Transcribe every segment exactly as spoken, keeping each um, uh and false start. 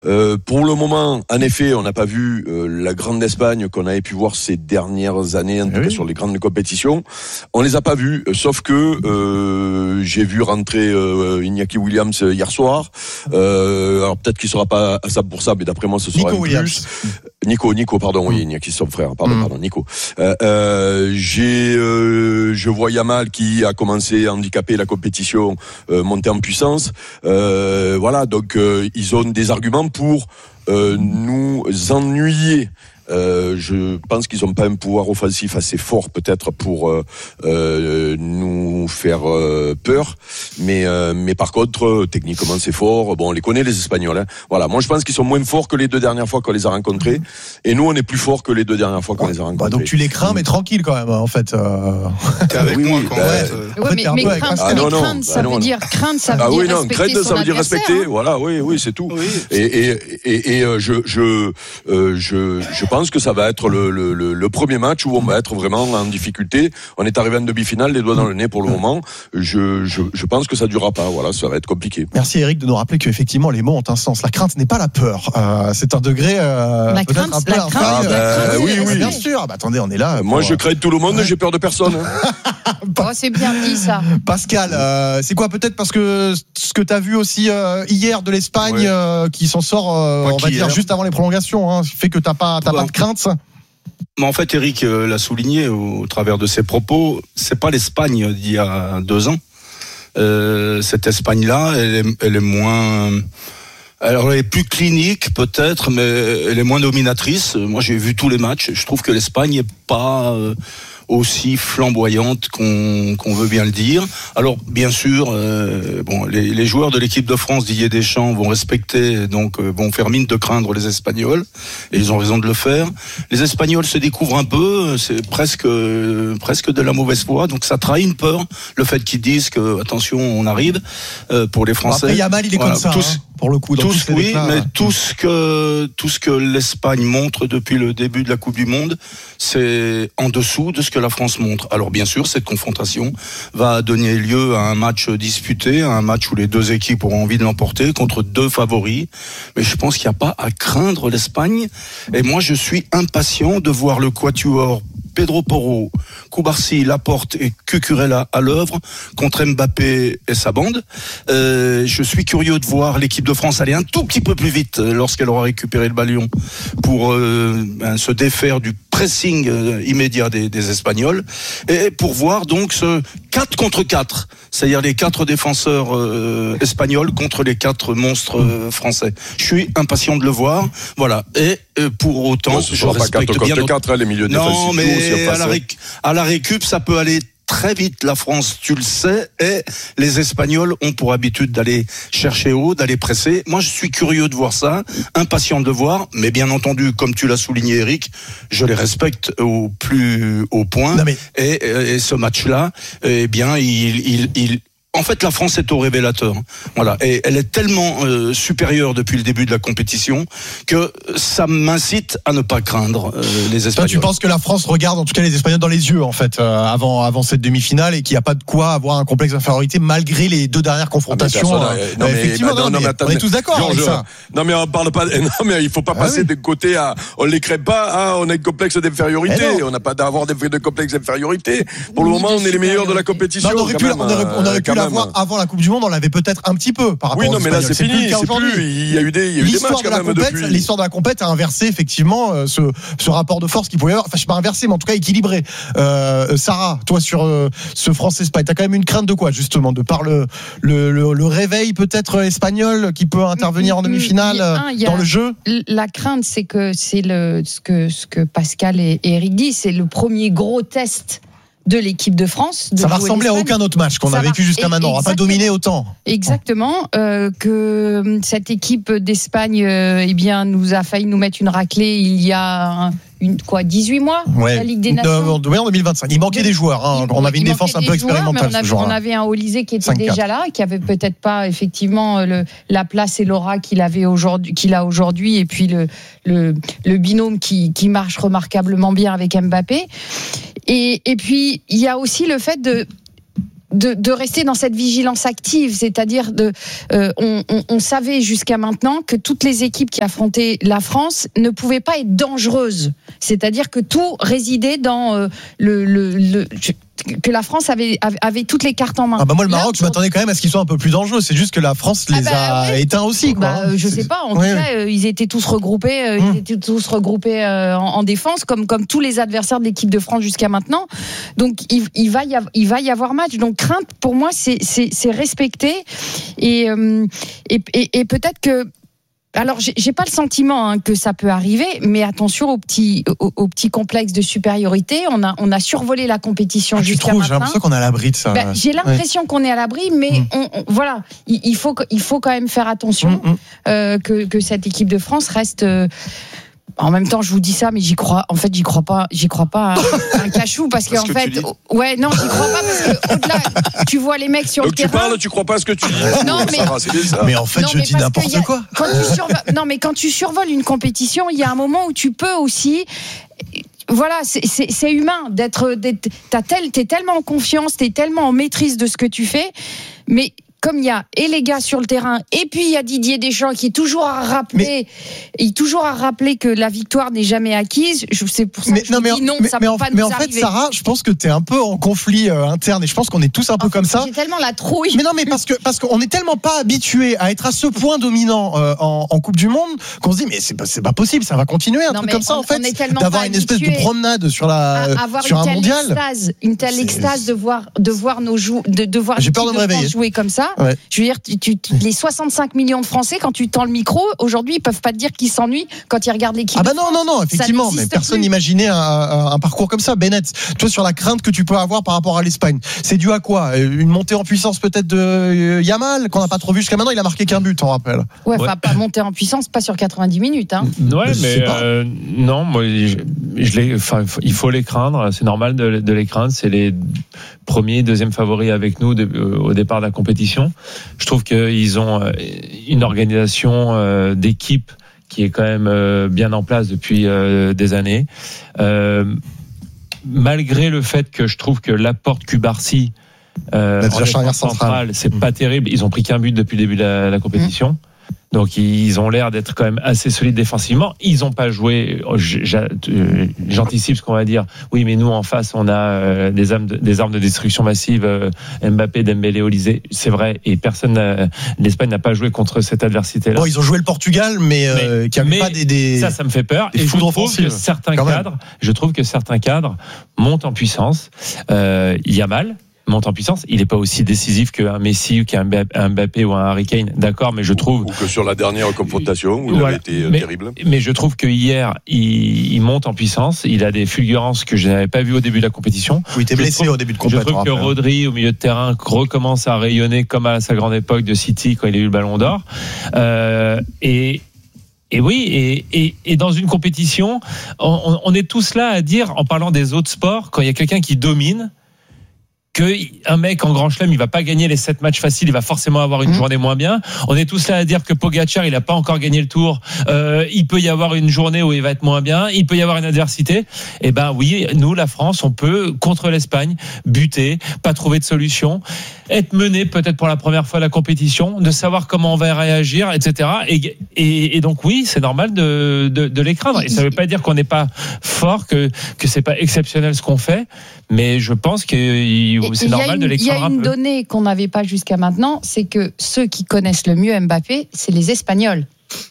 Euh, pour le moment, en effet, on n'a pas vu euh, la grande Espagne qu'on avait pu voir ces dernières années, en tout oui. cas sur les grandes compétitions. On les a pas vus, euh, sauf que euh, j'ai vu rentrer euh, Iñaki Williams hier soir. Euh, alors peut-être qu'il sera pas à ça pour ça, mais d'après moi, ce sera Nico un Williams. plus. Nico, Nico, pardon, oui, Iñaki, son frère, pardon, mm. pardon, Nico. Euh, euh, j'ai, euh, je vois Yamal qui a commencé à handicaper la compétition, euh, monter en puissance. Euh, voilà, donc euh, ils ont des arguments pour euh, nous ennuyer. Euh, je pense qu'ils n'ont pas un pouvoir offensif assez fort peut-être pour euh, euh, nous faire euh, peur, mais euh, mais par contre euh, techniquement c'est fort. Bon, on les connaît les Espagnols. Hein. Voilà, moi je pense qu'ils sont moins forts que les deux dernières fois qu'on les a rencontrés, et nous on est plus forts que les deux dernières fois qu'on ouais, les a rencontrés. Bah donc tu les crains, mais tranquille quand même en fait. Euh... T'es avec oui, moi quand bah, même. Euh... Ouais, mais, mais crainte, ah, non, non, crainte, ça bah, veut dire crainte, ça veut ah, dire oui, non, respecter crainte, son ça veut dire respecter. Hein. Voilà, oui, oui, c'est tout. Oui. Et et et, et euh, je je euh, je je pense que ça va être le Le, le, le premier match où on va être vraiment en difficulté. On est arrivé en demi-finale, les doigts dans le nez pour le moment. Je, je, je pense que ça durera pas. Voilà, ça va être compliqué. Merci Eric de nous rappeler qu'effectivement les mots ont un sens. La crainte n'est pas la peur. Euh, c'est un degré euh, la peut-être crainte, un peu la crainte, ah, bah, bah, oui, oui, bien sûr. Bah, attendez, on est là. Moi, pour... je crains tout le monde. Ouais. J'ai peur de personne. Hein. Oh, c'est bien dit ça. Pascal, euh, c'est quoi peut-être parce que ce que tu as vu aussi euh, hier de l'Espagne ouais. euh, qui s'en sort, euh, on va dire juste avant les prolongations, hein, fait que t'as pas, t'as ouais. pas de crainte. Mais en fait, Eric l'a souligné au, au travers de ses propos, c'est pas l'Espagne d'il y a deux ans. Euh, cette Espagne-là, elle est, elle est moins... Alors, elle est plus clinique, peut-être, mais elle est moins dominatrice. Moi, j'ai vu tous les matchs. Je trouve que l'Espagne n'est pas... Euh, aussi flamboyante qu'on, qu'on veut bien le dire. Alors bien sûr, euh, bon, les, les joueurs de l'équipe de France, Didier Deschamps, vont respecter, donc euh, vont faire mine de craindre les Espagnols, et ils ont raison de le faire. Les Espagnols se découvrent un peu, c'est presque euh, presque de la mauvaise foi, donc ça trahit une peur, le fait qu'ils disent que attention, on arrive euh, pour les Français. Après Yamal, il est voilà, comme ça. Tous, hein. Pour le coup, dans tous, oui, déclats, mais hein. tout ce que tout ce que l'Espagne montre depuis le début de la Coupe du Monde, c'est en dessous de ce que la France montre. Alors bien sûr, cette confrontation va donner lieu à un match disputé, à un match où les deux équipes auront envie de l'emporter contre deux favoris. Mais je pense qu'il n'y a pas à craindre l'Espagne. Et moi, je suis impatient de voir le quatuor Pedro Porro, Cubarsí, Laporte et Cucurella à l'œuvre contre Mbappé et sa bande. Euh, je suis curieux de voir l'équipe de France aller un tout petit peu plus vite lorsqu'elle aura récupéré le ballon pour euh, ben, se défaire du pressing euh, immédiat des, des Espagnols et pour voir donc ce quatre contre quatre, c'est-à-dire les quatre défenseurs euh, espagnols contre les quatre monstres euh, français. Je suis impatient de le voir. Voilà. Et euh, pour autant, ouais, ce je respecte pas quatre bien contre quatre, les milieux non, défensifs. Mais aussi à, la réc- à la récup, ça peut aller très vite, la France, tu le sais, et les Espagnols ont pour habitude d'aller chercher haut, d'aller presser. Moi, je suis curieux de voir ça, impatient de le voir, mais bien entendu, comme tu l'as souligné, Eric, je les respecte au plus haut point. Non mais... et, et ce match-là, eh bien, il, il, il en fait, la France est au révélateur. Voilà. Et elle est tellement euh, supérieure depuis le début de la compétition que ça m'incite à ne pas craindre euh, les Espagnols. Toi, tu penses que la France regarde en tout cas les Espagnols dans les yeux, en fait, euh, avant, avant cette demi-finale et qu'il n'y a pas de quoi avoir un complexe d'infériorité malgré les deux dernières confrontations. Ah, euh, non, mais, effectivement, bah, non, non, mais, mais on est tous d'accord Georges, avec ça. Non, mais on parle pas, non, mais il faut pas ah, passer oui. de côté à, on les crée pas, ah, on a un complexe d'infériorité. On n'a pas d'avoir de complexe d'infériorité. Pour le moment, on est les meilleurs de la compétition. On aurait pu l'avoir avant la Coupe du Monde, on l'avait peut-être un petit peu par rapport. Oui, non, mais là c'est, c'est fini. C'est plus. Il y a eu des, il y a eu des matchs quand même compète, depuis. L'histoire de la compète a inversé effectivement euh, ce, ce rapport de force qu'il pouvait y avoir. Enfin, je sais pas inversé, mais en tout cas équilibré. Euh, Sarah, toi sur euh, ce France-Espagne, t'as quand même une crainte de quoi justement, de par le le, le, le réveil peut-être espagnol qui peut intervenir en demi-finale un, dans le jeu. La crainte, c'est que c'est le ce que ce que Pascal et Eric disent, c'est le premier gros test de l'équipe de France. De ça va ressembler à aucun autre match qu'on ça a vécu jusqu'à maintenant. On va pas dominer autant. Exactement. Euh, que cette équipe d'Espagne, euh, eh bien, nous a failli nous mettre une raclée il y a une, quoi, dix-huit mois, ouais. la Ligue des Nations. Oui, en deux mille vingt-cinq. Il manquait des joueurs. Hein. Il, on avait une défense un peu expérimentale. On avait, ce on avait un Olysée qui était déjà là, qui avait peut-être pas effectivement le, la place et l'aura qu'il avait aujourd'hui, qu'il a aujourd'hui, et puis le, le, le binôme qui, qui marche remarquablement bien avec Mbappé. Et, et puis il y a aussi le fait de de, de rester dans cette vigilance active, c'est-à-dire de, euh, on, on, on savait jusqu'à maintenant que toutes les équipes qui affrontaient la France ne pouvaient pas être dangereuses, c'est-à-dire que tout résidait dans euh, le, le, le que la France avait, avait toutes les cartes en main. Ah bah moi le Maroc, Là, je m'attendais quand même à ce qu'ils soient un peu plus dangereux. C'est juste que la France les ah bah, a ouais. éteints aussi. Quoi. Bah, je sais pas. En oui, tout cas, oui. euh, ils étaient tous regroupés. Euh, hum. Ils étaient tous regroupés euh, en, en défense, comme comme tous les adversaires de l'équipe de France jusqu'à maintenant. Donc il, il va y avoir, il va y avoir match. Donc crainte pour moi, c'est c'est, c'est respecter et, euh, et et et peut-être que. Alors, j'ai, j'ai pas le sentiment hein, que ça peut arriver, mais attention au petit, au, au petit complexe de supériorité. On a, on a survolé la compétition ah, jusqu'à maintenant. J'ai l'impression qu'on est à l'abri de ça. Ben, j'ai l'impression ouais. qu'on est à l'abri, mais mmh. on, on, voilà, il, il faut, il faut quand même faire attention mmh. euh, que, que cette équipe de France reste. Euh, En même temps, je vous dis ça, mais j'y crois. En fait, j'y crois pas. J'y crois pas un cachou parce qu'en fait, ouais, non, j'y crois pas parce que au-delà, tu vois les mecs sur Donc le tu terrain. Tu parles, tu crois pas à ce que tu dis. Non, mais ça, c'est ça. Mais en fait, non, je dis n'importe a, quoi. Quand tu survoles, non, mais quand tu survoles une compétition, il y a un moment où tu peux aussi. Voilà, c'est, c'est, c'est humain d'être. d'être t'as tel, t'es tellement en confiance, t'es tellement en maîtrise de ce que tu fais, mais. Comme il y a et les gars sur le terrain et puis il y a Didier Deschamps qui est toujours à rappeler, mais, est toujours à rappeler que la victoire n'est jamais acquise. Je c'est pour ça mais, que je non, mais, dis non, mais, ça mais peut en, pas mais nous en arriver. fait, Sarah, je pense que t'es un peu en conflit euh, interne et je pense qu'on est tous un peu en comme fait, ça. J'ai tellement la trouille. Mais non, mais parce que parce qu'on est tellement pas habitué à être à ce point dominant euh, en, en Coupe du Monde qu'on se dit mais c'est pas c'est pas possible, ça va continuer un non, truc comme ça on, en fait, d'avoir une espèce de promenade sur la avoir sur une un mondial. Extase, une telle c'est... extase de voir de voir nos jou- de, de voir J'ai peur de me réveiller. Jouer comme ça. Ouais. Je veux dire. Tu, tu, les soixante-cinq millions de Français, quand tu tends le micro, aujourd'hui, ils peuvent pas te dire qu'ils s'ennuient quand ils regardent l'équipe. Ah bah non, non, non, effectivement, mais personne n'imaginait un, un, un parcours comme ça. Bennett, toi, sur la crainte que tu peux avoir par rapport à l'Espagne, c'est dû à quoi ? Une montée en puissance peut-être de Yamal, qu'on n'a pas trop vu jusqu'à maintenant, il a marqué qu'un but, on rappelle. Ouais, enfin, ouais. pas monter en puissance, pas sur quatre-vingt-dix minutes. Hein. Ouais, mais euh, non, moi, je, je les, enfin, il faut les craindre, c'est normal de, de les craindre, c'est les premiers, deuxièmes favoris avec nous de, euh, au départ de la compétition. Je trouve qu'ils ont euh, une organisation euh, d'équipe qui est quand même euh, bien en place depuis euh, des années. Euh, malgré le fait que je trouve que Laporte, Cubarsí, euh, en défense centrale, c'est mmh. pas terrible. Ils ont pris qu'un but depuis le début de la, la compétition. Mmh. Donc ils ont l'air d'être quand même assez solides défensivement. Ils n'ont pas joué. J'anticipe ce qu'on va dire. Oui, mais nous en face, on a des armes de, des armes de destruction massive. Mbappé, Dembélé, Olysée. C'est vrai. Et personne, n'a, l'Espagne n'a pas joué contre cette adversité-là. Bon, ils ont joué le Portugal, mais, mais euh, qui n'avait pas des, des. Ça, ça me fait peur. Et je trouve que certains cadres, je trouve que certains cadres montent en puissance. Euh, Yamal monte en puissance, il n'est pas aussi décisif qu'un Messi ou qu'un Mbappé ou un Harry Kane, d'accord, mais je trouve... Ou que sur la dernière confrontation, où il voilà, avait été mais, terrible. Mais je trouve que hier, il, il monte en puissance, il a des fulgurances que je n'avais pas vues au début de la compétition. Oui, il était blessé trouve, au début de compétition. Je trouve que Rodri, au milieu de terrain, recommence à rayonner comme à sa grande époque de City, quand il a eu le ballon d'or. Euh, et... Et oui, et, et, et dans une compétition, on, on est tous là à dire, en parlant des autres sports, quand il y a quelqu'un qui domine, qu'un mec en grand chelem, il va pas gagner les sept matchs faciles, il va forcément avoir une mmh. journée moins bien. On est tous là à dire que Pogacar, il a pas encore gagné le Tour. Euh, il peut y avoir une journée où il va être moins bien. Il peut y avoir une adversité. Eh ben oui, nous, la France, on peut, contre l'Espagne, buter, pas trouver de solution, être mené peut-être pour la première fois à la compétition, de savoir comment on va réagir, et cetera. Et, et, et donc oui, c'est normal de, de, de les craindre. Et ça veut pas dire qu'on n'est pas fort, que, que c'est pas exceptionnel ce qu'on fait, mais je pense que c'est normal une, de les craindre un peu. Il y a une donnée qu'on n'avait pas jusqu'à maintenant, c'est que ceux qui connaissent le mieux Mbappé, c'est les Espagnols.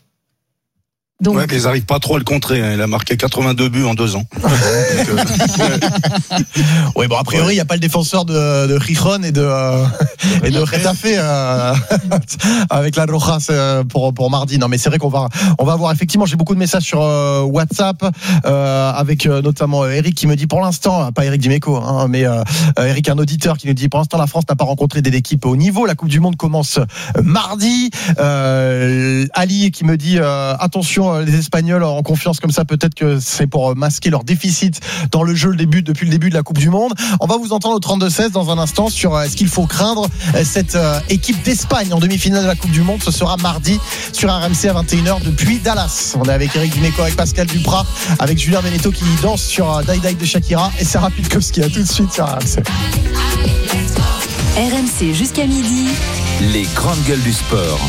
Donc... Ouais, mais ils n'arrivent pas trop à le contrer. Hein. Il a marqué quatre-vingt-deux buts en deux ans. Donc, euh, ouais. ouais, bon, a priori, il n'y a pas le défenseur de, de Gijón et de, euh, et de Retafe euh, avec la Rojas euh, pour, pour mardi. Non, mais c'est vrai qu'on va, on va avoir effectivement, j'ai beaucoup de messages sur euh, WhatsApp euh, avec euh, notamment euh, Eric qui me dit pour l'instant, pas Eric Dimeco, hein, mais euh, Eric, un auditeur qui nous dit pour l'instant, la France n'a pas rencontré des équipes au niveau. La Coupe du Monde commence euh, mardi. Euh, Ali qui me dit euh, attention, les Espagnols en confiance comme ça, peut-être que c'est pour masquer leur déficit dans le jeu le début, depuis le début de la Coupe du Monde. On va vous entendre au trente-deux seize dans un instant sur est-ce qu'il faut craindre cette équipe d'Espagne en demi-finale de la Coupe du Monde. Ce sera mardi sur R M C à vingt et une heures depuis Dallas. On est avec Eric Dimeco, avec Pascal Duprat, avec Julien Beneteau qui danse sur Die Die de Shakira et Sarah Pitkowski. À tout de suite sur R M C. R M C jusqu'à midi. Les grandes gueules du sport.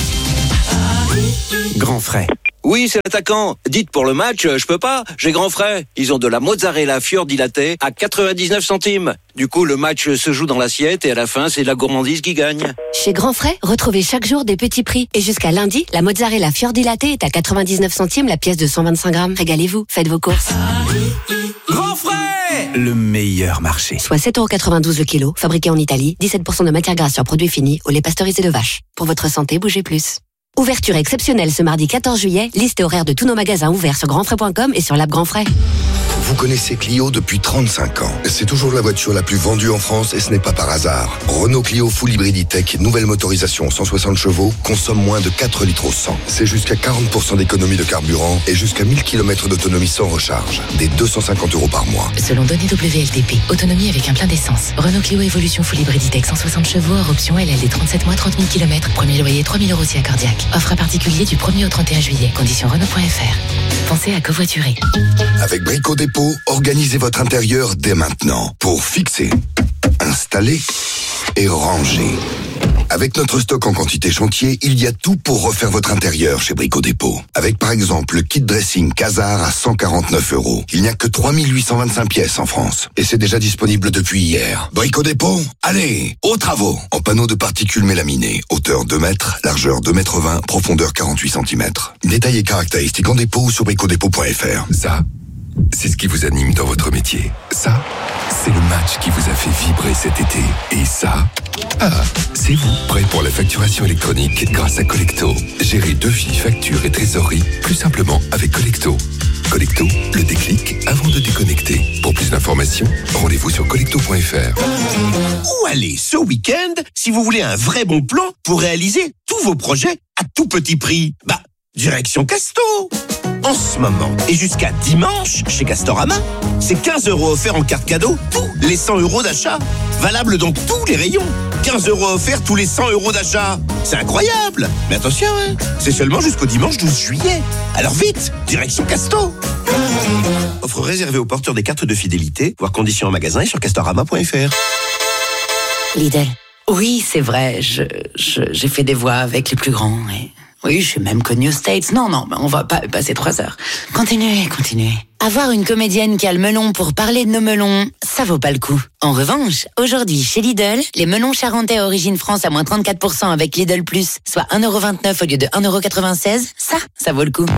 Grand frais. Oui, c'est l'attaquant. Dites pour le match, je peux pas, j'ai grand frais. Ils ont de la mozzarella fior di latte à quatre-vingt-dix-neuf centimes. Du coup, le match se joue dans l'assiette et à la fin, c'est la gourmandise qui gagne. Chez Grand Frais, retrouvez chaque jour des petits prix. Et jusqu'à lundi, la mozzarella fior di latte est à quatre-vingt-dix-neuf centimes la pièce de cent vingt-cinq grammes. Régalez-vous, faites vos courses. Grand frais, le meilleur marché. Soit sept euros quatre-vingt-douze le kilo, fabriqué en Italie, dix-sept pour cent de matière grasse sur produits finis, au lait pasteurisé de vache. Pour votre santé, bougez plus. Ouverture exceptionnelle ce mardi quatorze juillet. Liste et horaire de tous nos magasins ouverts sur grandfrais point com et sur l'app Grand Frais. Vous connaissez Clio depuis trente-cinq ans. C'est toujours la voiture la plus vendue en France et ce n'est pas par hasard. Renault Clio Full Hybrid E-Tech, nouvelle motorisation cent soixante chevaux, consomme moins de quatre litres au cent. C'est jusqu'à quarante pour cent d'économie de carburant et jusqu'à mille kilomètres d'autonomie sans recharge. Des deux cent cinquante euros par mois. Selon données W L T P, autonomie avec un plein d'essence. Renault Clio Evolution Full Hybrid E-Tech cent soixante chevaux, hors option L L D trente-sept mois, trente mille kilomètres. Premier loyer trois mille euros si accordiaque. Offre à particulier du premier au trente et un juillet. Conditions Renault point F R. Pensez à covoiturer. Avec Brico Dépôt, organisez votre intérieur dès maintenant pour fixer, installer et ranger. Avec notre stock en quantité chantier, il y a tout pour refaire votre intérieur chez Brico Dépôt. Avec par exemple le kit dressing Casar à cent quarante-neuf euros. Il n'y a que trois mille huit cent vingt-cinq pièces en France. Et c'est déjà disponible depuis hier. Brico Dépôt, allez, aux travaux. En panneau de particules mélaminées. Hauteur deux mètres, largeur deux mètres vingt, profondeur quarante-huit centimètres. Détails et caractéristiques en dépôt ou sur bricodépôt point F R. Ça, c'est ce qui vous anime dans votre métier. Ça, c'est le match qui vous a fait vibrer cet été. Et ça, ah, c'est vous, prêt pour la facturation électronique grâce à Collecto. Gérez devis, factures et trésorerie plus simplement avec Collecto. Collecto, le déclic avant de déconnecter. Pour plus d'informations, rendez-vous sur collecto point F R. Où aller ce week-end si vous voulez un vrai bon plan pour réaliser tous vos projets à tout petit prix? Bah, direction Casto. En ce moment, et jusqu'à dimanche, chez Castorama, c'est quinze euros offerts en carte cadeau, tous les cent euros d'achat. Valable dans tous les rayons. quinze euros offerts tous les cent euros d'achat. C'est incroyable. Mais attention, hein, c'est seulement jusqu'au dimanche douze juillet. Alors vite, direction Casto. Offre réservée aux porteurs des cartes de fidélité, voire conditions en magasin et sur castorama point F R. Lidl. Oui, c'est vrai, je, je, j'ai fait des voix avec les plus grands et... Oui, je suis même connue aux States. Non, non, on va pas passer trois heures. Continuez, continuez. Avoir une comédienne qui a le melon pour parler de nos melons, ça vaut pas le coup. En revanche, aujourd'hui, chez Lidl, les melons charentais à origine France à moins trente-quatre pour cent avec Lidl Plus, soit un euro vingt-neuf au lieu de un euro quatre-vingt-seize, ça, ça vaut le coup.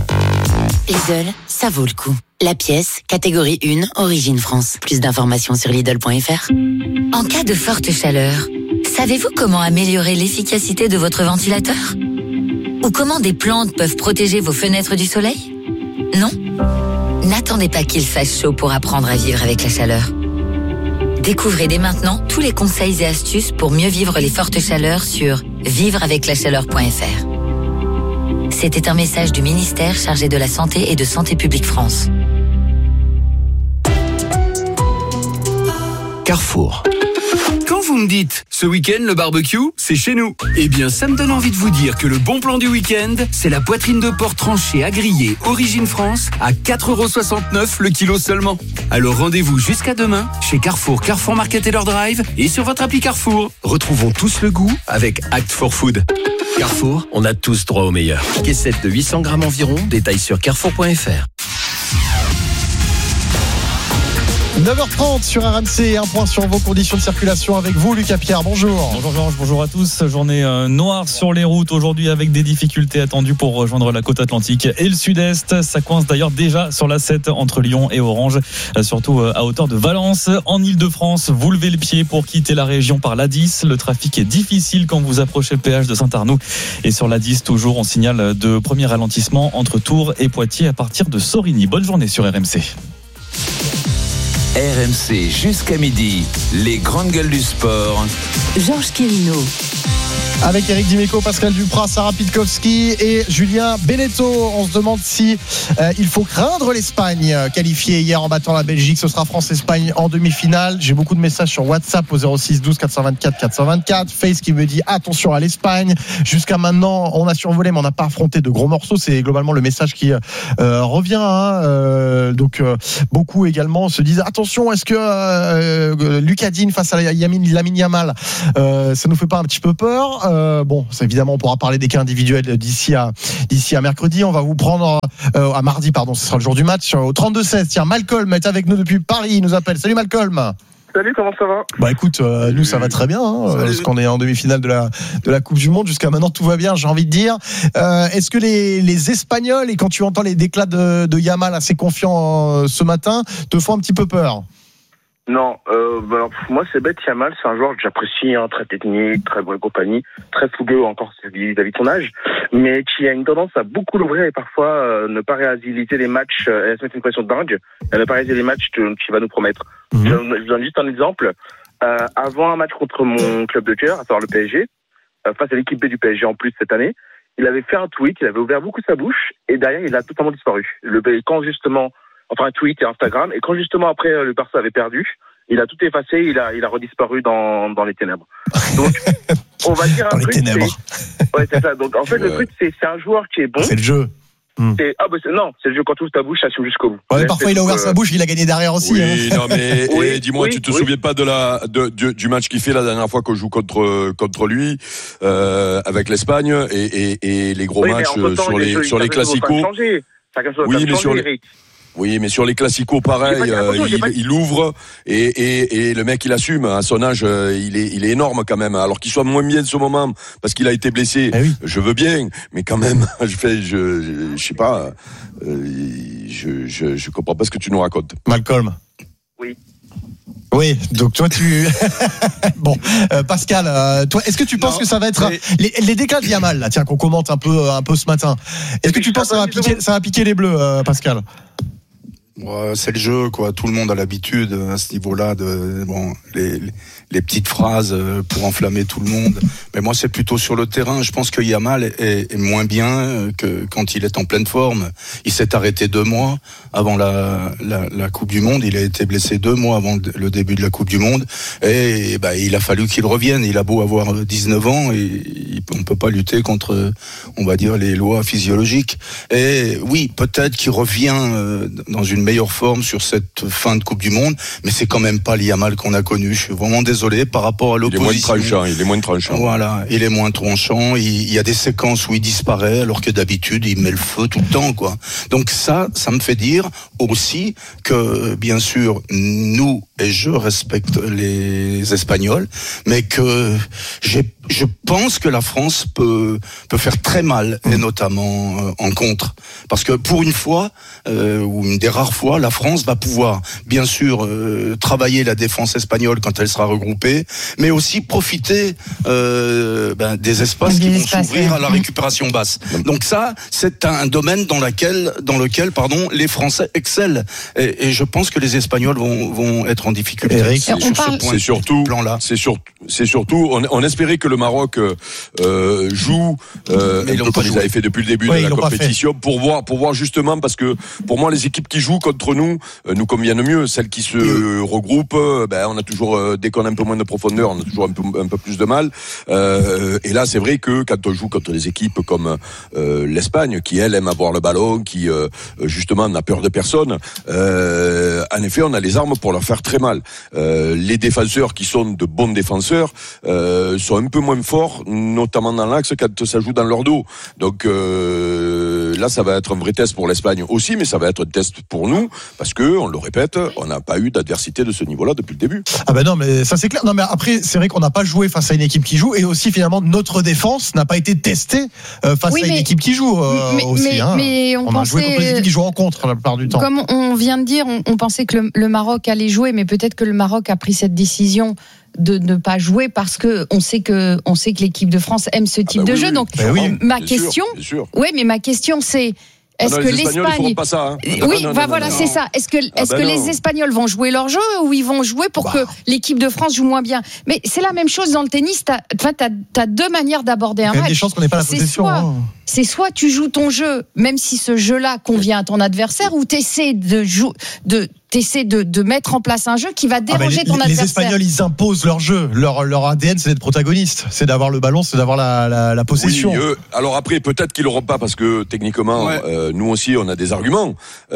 Lidl, ça vaut le coup. La pièce, catégorie un, origine France. Plus d'informations sur Lidl point F R. En cas de forte chaleur, savez-vous comment améliorer l'efficacité de votre ventilateur ? Ou comment des plantes peuvent protéger vos fenêtres du soleil ? Non ? N'attendez pas qu'il fasse chaud pour apprendre à vivre avec la chaleur. Découvrez dès maintenant tous les conseils et astuces pour mieux vivre les fortes chaleurs sur vivre avec la chaleur point F R. C'était un message du ministère chargé de la Santé et de Santé publique France. Carrefour. Quand vous me dites, ce week-end, le barbecue, c'est chez nous. Eh bien, ça me donne envie de vous dire que le bon plan du week-end, c'est la poitrine de porc tranchée à griller, origine France, à quatre euros soixante-neuf le kilo seulement. Alors rendez-vous jusqu'à demain, chez Carrefour, Carrefour Market et leur drive, et sur votre appli Carrefour. Retrouvons tous le goût avec Act for Food. Carrefour, on a tous droit au meilleur. Caissette de huit cents grammes environ, détail sur carrefour point F R. neuf heures trente sur R M C, un point sur vos conditions de circulation avec vous, Lucas Pierre. Bonjour. Bonjour Georges, bonjour à tous. Journée euh, noire sur les routes aujourd'hui avec des difficultés attendues pour rejoindre la côte atlantique et le sud-est. Ça coince d'ailleurs déjà sur l'A sept entre Lyon et Orange, euh, surtout euh, à hauteur de Valence. En Ile-de-France, vous levez le pied pour quitter la région par l'A dix. Le trafic est difficile quand vous approchez le péage de Saint-Arnoux. Et sur l'A dix, toujours, on signale de premiers ralentissements entre Tours et Poitiers à partir de Sorigny. Bonne journée sur R M C. R M C jusqu'à midi, les grandes gueules du sport. Georges Quérino. avec Eric Dimeco, Pascal Duprat, Sarah Pitkowski et Julien Beneteau. On se demande si euh, il faut craindre l'Espagne, qualifiée hier en battant la Belgique. Ce sera France-Espagne en demi-finale. J'ai beaucoup de messages sur WhatsApp au zéro six douze quatre cent vingt-quatre quatre cent vingt-quatre. Face qui me dit attention à l'Espagne. Jusqu'à maintenant, on a survolé, mais on n'a pas affronté de gros morceaux. C'est globalement le message qui euh, revient. Hein. Euh, donc euh, beaucoup également se disent attention, est-ce que euh, Lucas Digne face à Lamine Yamal, euh, ça nous fait pas un petit peu peur? euh, Bon, c'est évidemment, on pourra parler des cas individuels d'ici à d'ici à mercredi. On va vous prendre euh, à mardi, pardon, ce sera le jour du match au trente-deux seize. Tiens, Malcolm est avec nous depuis Paris. Il nous appelle. Salut Malcolm. Salut, comment ça va? Bah écoute, euh, nous ça va très bien, hein, parce qu'on est en demi-finale de la de la Coupe du Monde. Jusqu'à maintenant tout va bien, j'ai envie de dire. Euh, est-ce que les les Espagnols, et quand tu entends les déclats de, de Yamal assez confiant euh, ce matin, te font un petit peu peur? Non, euh, bah, alors, moi c'est bête, Yamal, c'est un joueur que j'apprécie, hein, très technique, très bonne compagnie, très fougueux encore vis-à-vis de son âge, mais qui a une tendance à beaucoup l'ouvrir et parfois euh, ne pas réaliser les matchs, euh, et à se mettre une pression de dingue, et ne pas réaliser les matchs qu'il va nous promettre. Mmh. Je, je donne juste un exemple. Euh, avant un match contre mon club de cœur, à savoir le P S G, euh, face à l'équipe B du P S G en plus cette année, il avait fait un tweet, il avait ouvert beaucoup sa bouche, et derrière il a totalement disparu. Le, quand justement, enfin un tweet et Instagram, et quand justement après le Barça avait perdu, il a tout effacé, il a, il a redisparu dans, dans les ténèbres. Donc, on va dire un dans truc. Les ténèbres. C'est, ouais, c'est ça. Donc, en fait, ouais. le truc, c'est, c'est un joueur qui est bon. C'est le jeu. Hmm. C'est, ah, bah, c'est, non, c'est le jeu quand tu ouvres ta bouche, ça assume jusqu'au bout. Ouais, parfois, il a ouvert euh... sa bouche, il a gagné derrière aussi. Oui, hein. non, mais, oui, et, dis-moi, oui, tu te oui. souviens pas de la, de, de, du match qu'il fait la dernière fois qu'on joue contre, contre lui, euh, avec l'Espagne et, et, et les gros oui, matchs temps, sur les, sur les classicos. Oui, mais sur les, Oui, mais sur les classicos, pareil, euh, il, pas... il ouvre et, et, et le mec, il assume. À son âge, il est, il est énorme quand même. Alors qu'il soit moins bien de ce moment parce qu'il a été blessé, eh oui. je veux bien, mais quand même, je fais, je, je, je sais pas, euh, je, je, je comprends pas ce que tu nous racontes. Malcolm. Oui. Oui, donc toi tu bon euh, Pascal, euh, toi est-ce que tu penses non, que ça va être mais... les, les déclats de Yamal là, tiens qu'on commente un peu un peu ce matin. Est-ce que tu penses que ça va piquer ça va piquer les Bleus, euh, Pascal? Ouais, c'est le jeu, quoi. Tout le monde a l'habitude à ce niveau-là de bon les, les, les petites phrases pour enflammer tout le monde. Mais moi, c'est plutôt sur le terrain. Je pense que Yamal est, est moins bien que quand il est en pleine forme. Il s'est arrêté deux mois avant la, la, la Coupe du Monde. Il a été blessé deux mois avant le début de la Coupe du Monde. Et bah, il a fallu qu'il revienne. Il a beau avoir dix-neuf ans, et on peut pas lutter contre, on va dire, les lois physiologiques. Et oui, peut-être qu'il revient dans une meilleure forme sur cette fin de Coupe du Monde, mais c'est quand même pas le Yamal qu'on a connu. Je suis vraiment désolé par rapport à l'opposition. Il est moins tranchant, il est moins tranchant. Voilà, il est moins tranchant. Il, il y a des séquences où il disparaît, alors que d'habitude il met le feu tout le temps, quoi. Donc ça, ça me fait dire aussi que, bien sûr, nous et je respecte les Espagnols, mais que j'ai, je pense que la France peut peut faire très mal, et notamment euh, en contre, parce que pour une fois, euh, ou une des rares fois, la France va pouvoir, bien sûr, euh, travailler la défense espagnole quand elle sera regroupée, mais aussi profiter euh, ben, des espaces des qui vont espaces, s'ouvrir ouais. à la récupération basse. Donc ça, c'est un domaine dans lequel, dans lequel, pardon, les Français excellent, et, et je pense que les Espagnols vont vont être en difficulté. Eric, sur on ce parle... point, c'est surtout, plan-là. C'est surtout, c'est surtout, on, on espérait que le Maroc euh, joue euh, un peu comme ils avaient fait depuis le début ouais, de la compétition, pour voir, pour voir justement, parce que pour moi, les équipes qui jouent contre nous euh, nous conviennent mieux. Celles qui se euh, regroupent, euh, ben on a toujours, euh, dès qu'on a un peu moins de profondeur, on a toujours un peu, un peu plus de mal. Euh, et là, c'est vrai que quand on joue contre des équipes comme euh, l'Espagne, qui elle aime avoir le ballon, qui euh, justement n'a peur de personne, euh, en effet, on a les armes pour leur faire très mal. Euh, les défenseurs qui sont de bons défenseurs euh, sont un peu moins forts, notamment dans l'axe, quand ça joue dans leur dos. Donc euh, là, ça va être un vrai test pour l'Espagne aussi, mais ça va être un test pour nous, parce que, on le répète, on n'a pas eu d'adversité de ce niveau-là depuis le début. Ah ben non, mais ça c'est clair. Non, mais après, c'est vrai qu'on n'a pas joué face à une équipe qui joue, et aussi finalement notre défense n'a pas été testée euh, face oui, à mais, une équipe qui joue euh, mais, aussi. Mais, hein. mais on, on pensait, a joué contre les équipes qui jouent en contre la plupart du temps. Comme on vient de dire, on, on pensait que le, le Maroc allait jouer, mais peut-être que le Maroc a pris cette décision de ne pas jouer parce que on sait que on sait que l'équipe de France aime ce type ah bah de oui, jeu. Donc oui. ma bien question, sûr, sûr. ouais, mais ma question c'est est-ce ah non, que les Espagnols, l'Espagne, ils feront pas ça, hein. oui, Ah non, non, bah non, voilà, non, c'est non. ça. Est-ce que, Ah est-ce bah que non. les Espagnols vont jouer leur jeu ou ils vont jouer pour Bah. que l'équipe de France joue moins bien? Mais c'est la même chose dans le tennis. T'as, enfin, t'as, t'as deux manières d'aborder un Il y a match. des chances qu'on n'ait pas la C'est possession. soit- hein. C'est soit tu joues ton jeu, même si ce jeu-là convient à ton adversaire, ou t'essaies de jouer, de t'essaies de, de mettre en place un jeu qui va Ah bah, déranger les, ton les adversaire. Espagnols, ils imposent leur jeu. Leur, leur A D N, c'est d'être protagoniste. C'est d'avoir le ballon, c'est d'avoir la, la, la possession. Oui, eux, alors après, peut-être qu'ils l'auront pas parce que techniquement, Ouais. euh, nous aussi, on a des arguments.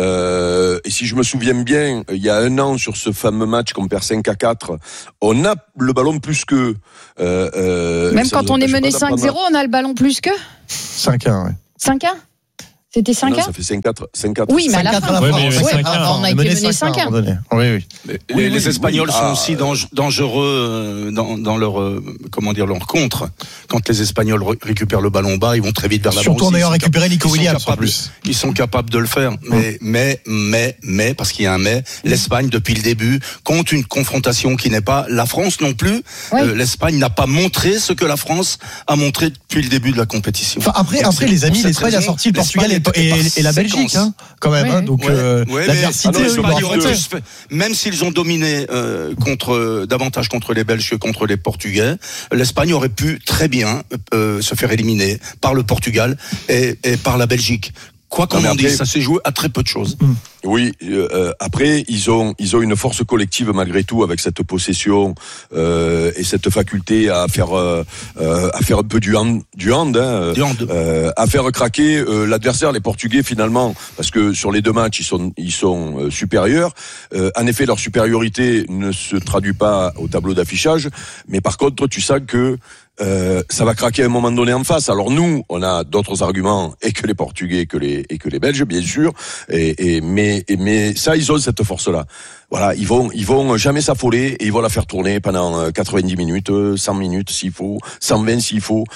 Euh, et si je me souviens bien, il y a un an sur ce fameux match qu'on perd cinq à quatre, on a le ballon plus qu'eux. Euh, euh, Même ça quand nous on est empêche mené pas cinq d'apprendre. zéro, on a le ballon plus que cinq un, ouais. cinq un. C'était cinq Non, un. ça fait cinq quatre. cinq quatre. Oui, mais à la cinq quatre fin. à la Ouais, fin. mais cinq cinq à la un, fin. on a est été mené mené cinq un cinq un. à un moment donné. Oui, oui. Les, Oui, les oui, Espagnols oui. sont Ah, aussi euh, dange- dangereux euh, dans, dans leur euh, comment dire leur contre. Quand les Espagnols ré- récupèrent le ballon bas, ils vont très vite vers l'avant. Surtout en aussi. ayant Ils sont récupéré cap- Nico ils sont Williams, en capables- plus. Ils sont capables de le faire. Mais mais mais mais parce qu'il y a un mais, l'Espagne depuis le début compte une confrontation qui n'est pas la France non plus. Oui. Euh, L'Espagne n'a pas montré ce que la France a montré depuis le début de la compétition. Enfin, après, Donc, après c'est les pour amis, cette l'Espagne a raison, sorti le Portugal et, l'Espagne est- est et, par et la Belgique, séquence. hein, quand même. Ouais, hein, donc Ouais, euh, ouais, mais- l'adversité, ah non, ils eux, sont ils pas doivent du- affronter. Juste fait- même s'ils ont dominé euh, contre euh, davantage contre les Belges que contre les Portugais, l'Espagne aurait pu très bien euh, se faire éliminer par le Portugal et, et par la Belgique. Quoi qu'on Non, mais en dise, après- ça s'est joué à très peu de choses. Oui, euh, après ils ont ils ont une force collective malgré tout avec cette possession euh, et cette faculté à faire euh, euh, à faire un peu du hand du hand, hein, Du hand. euh, à faire craquer euh, l'adversaire, les Portugais finalement, parce que sur les deux matchs ils sont ils sont euh, supérieurs. Euh, en effet, leur supériorité ne se traduit pas au tableau d'affichage, mais par contre tu sens que Euh, ça va craquer à un moment donné en face. Alors nous, on a d'autres arguments et que les Portugais, que les et que les Belges, bien sûr. Et, et mais et, mais ça, ils ont cette force-là. Voilà, ils vont ils vont jamais s'affoler et ils vont la faire tourner pendant quatre-vingt-dix minutes, cent minutes s'il faut, cent vingt s'il faut.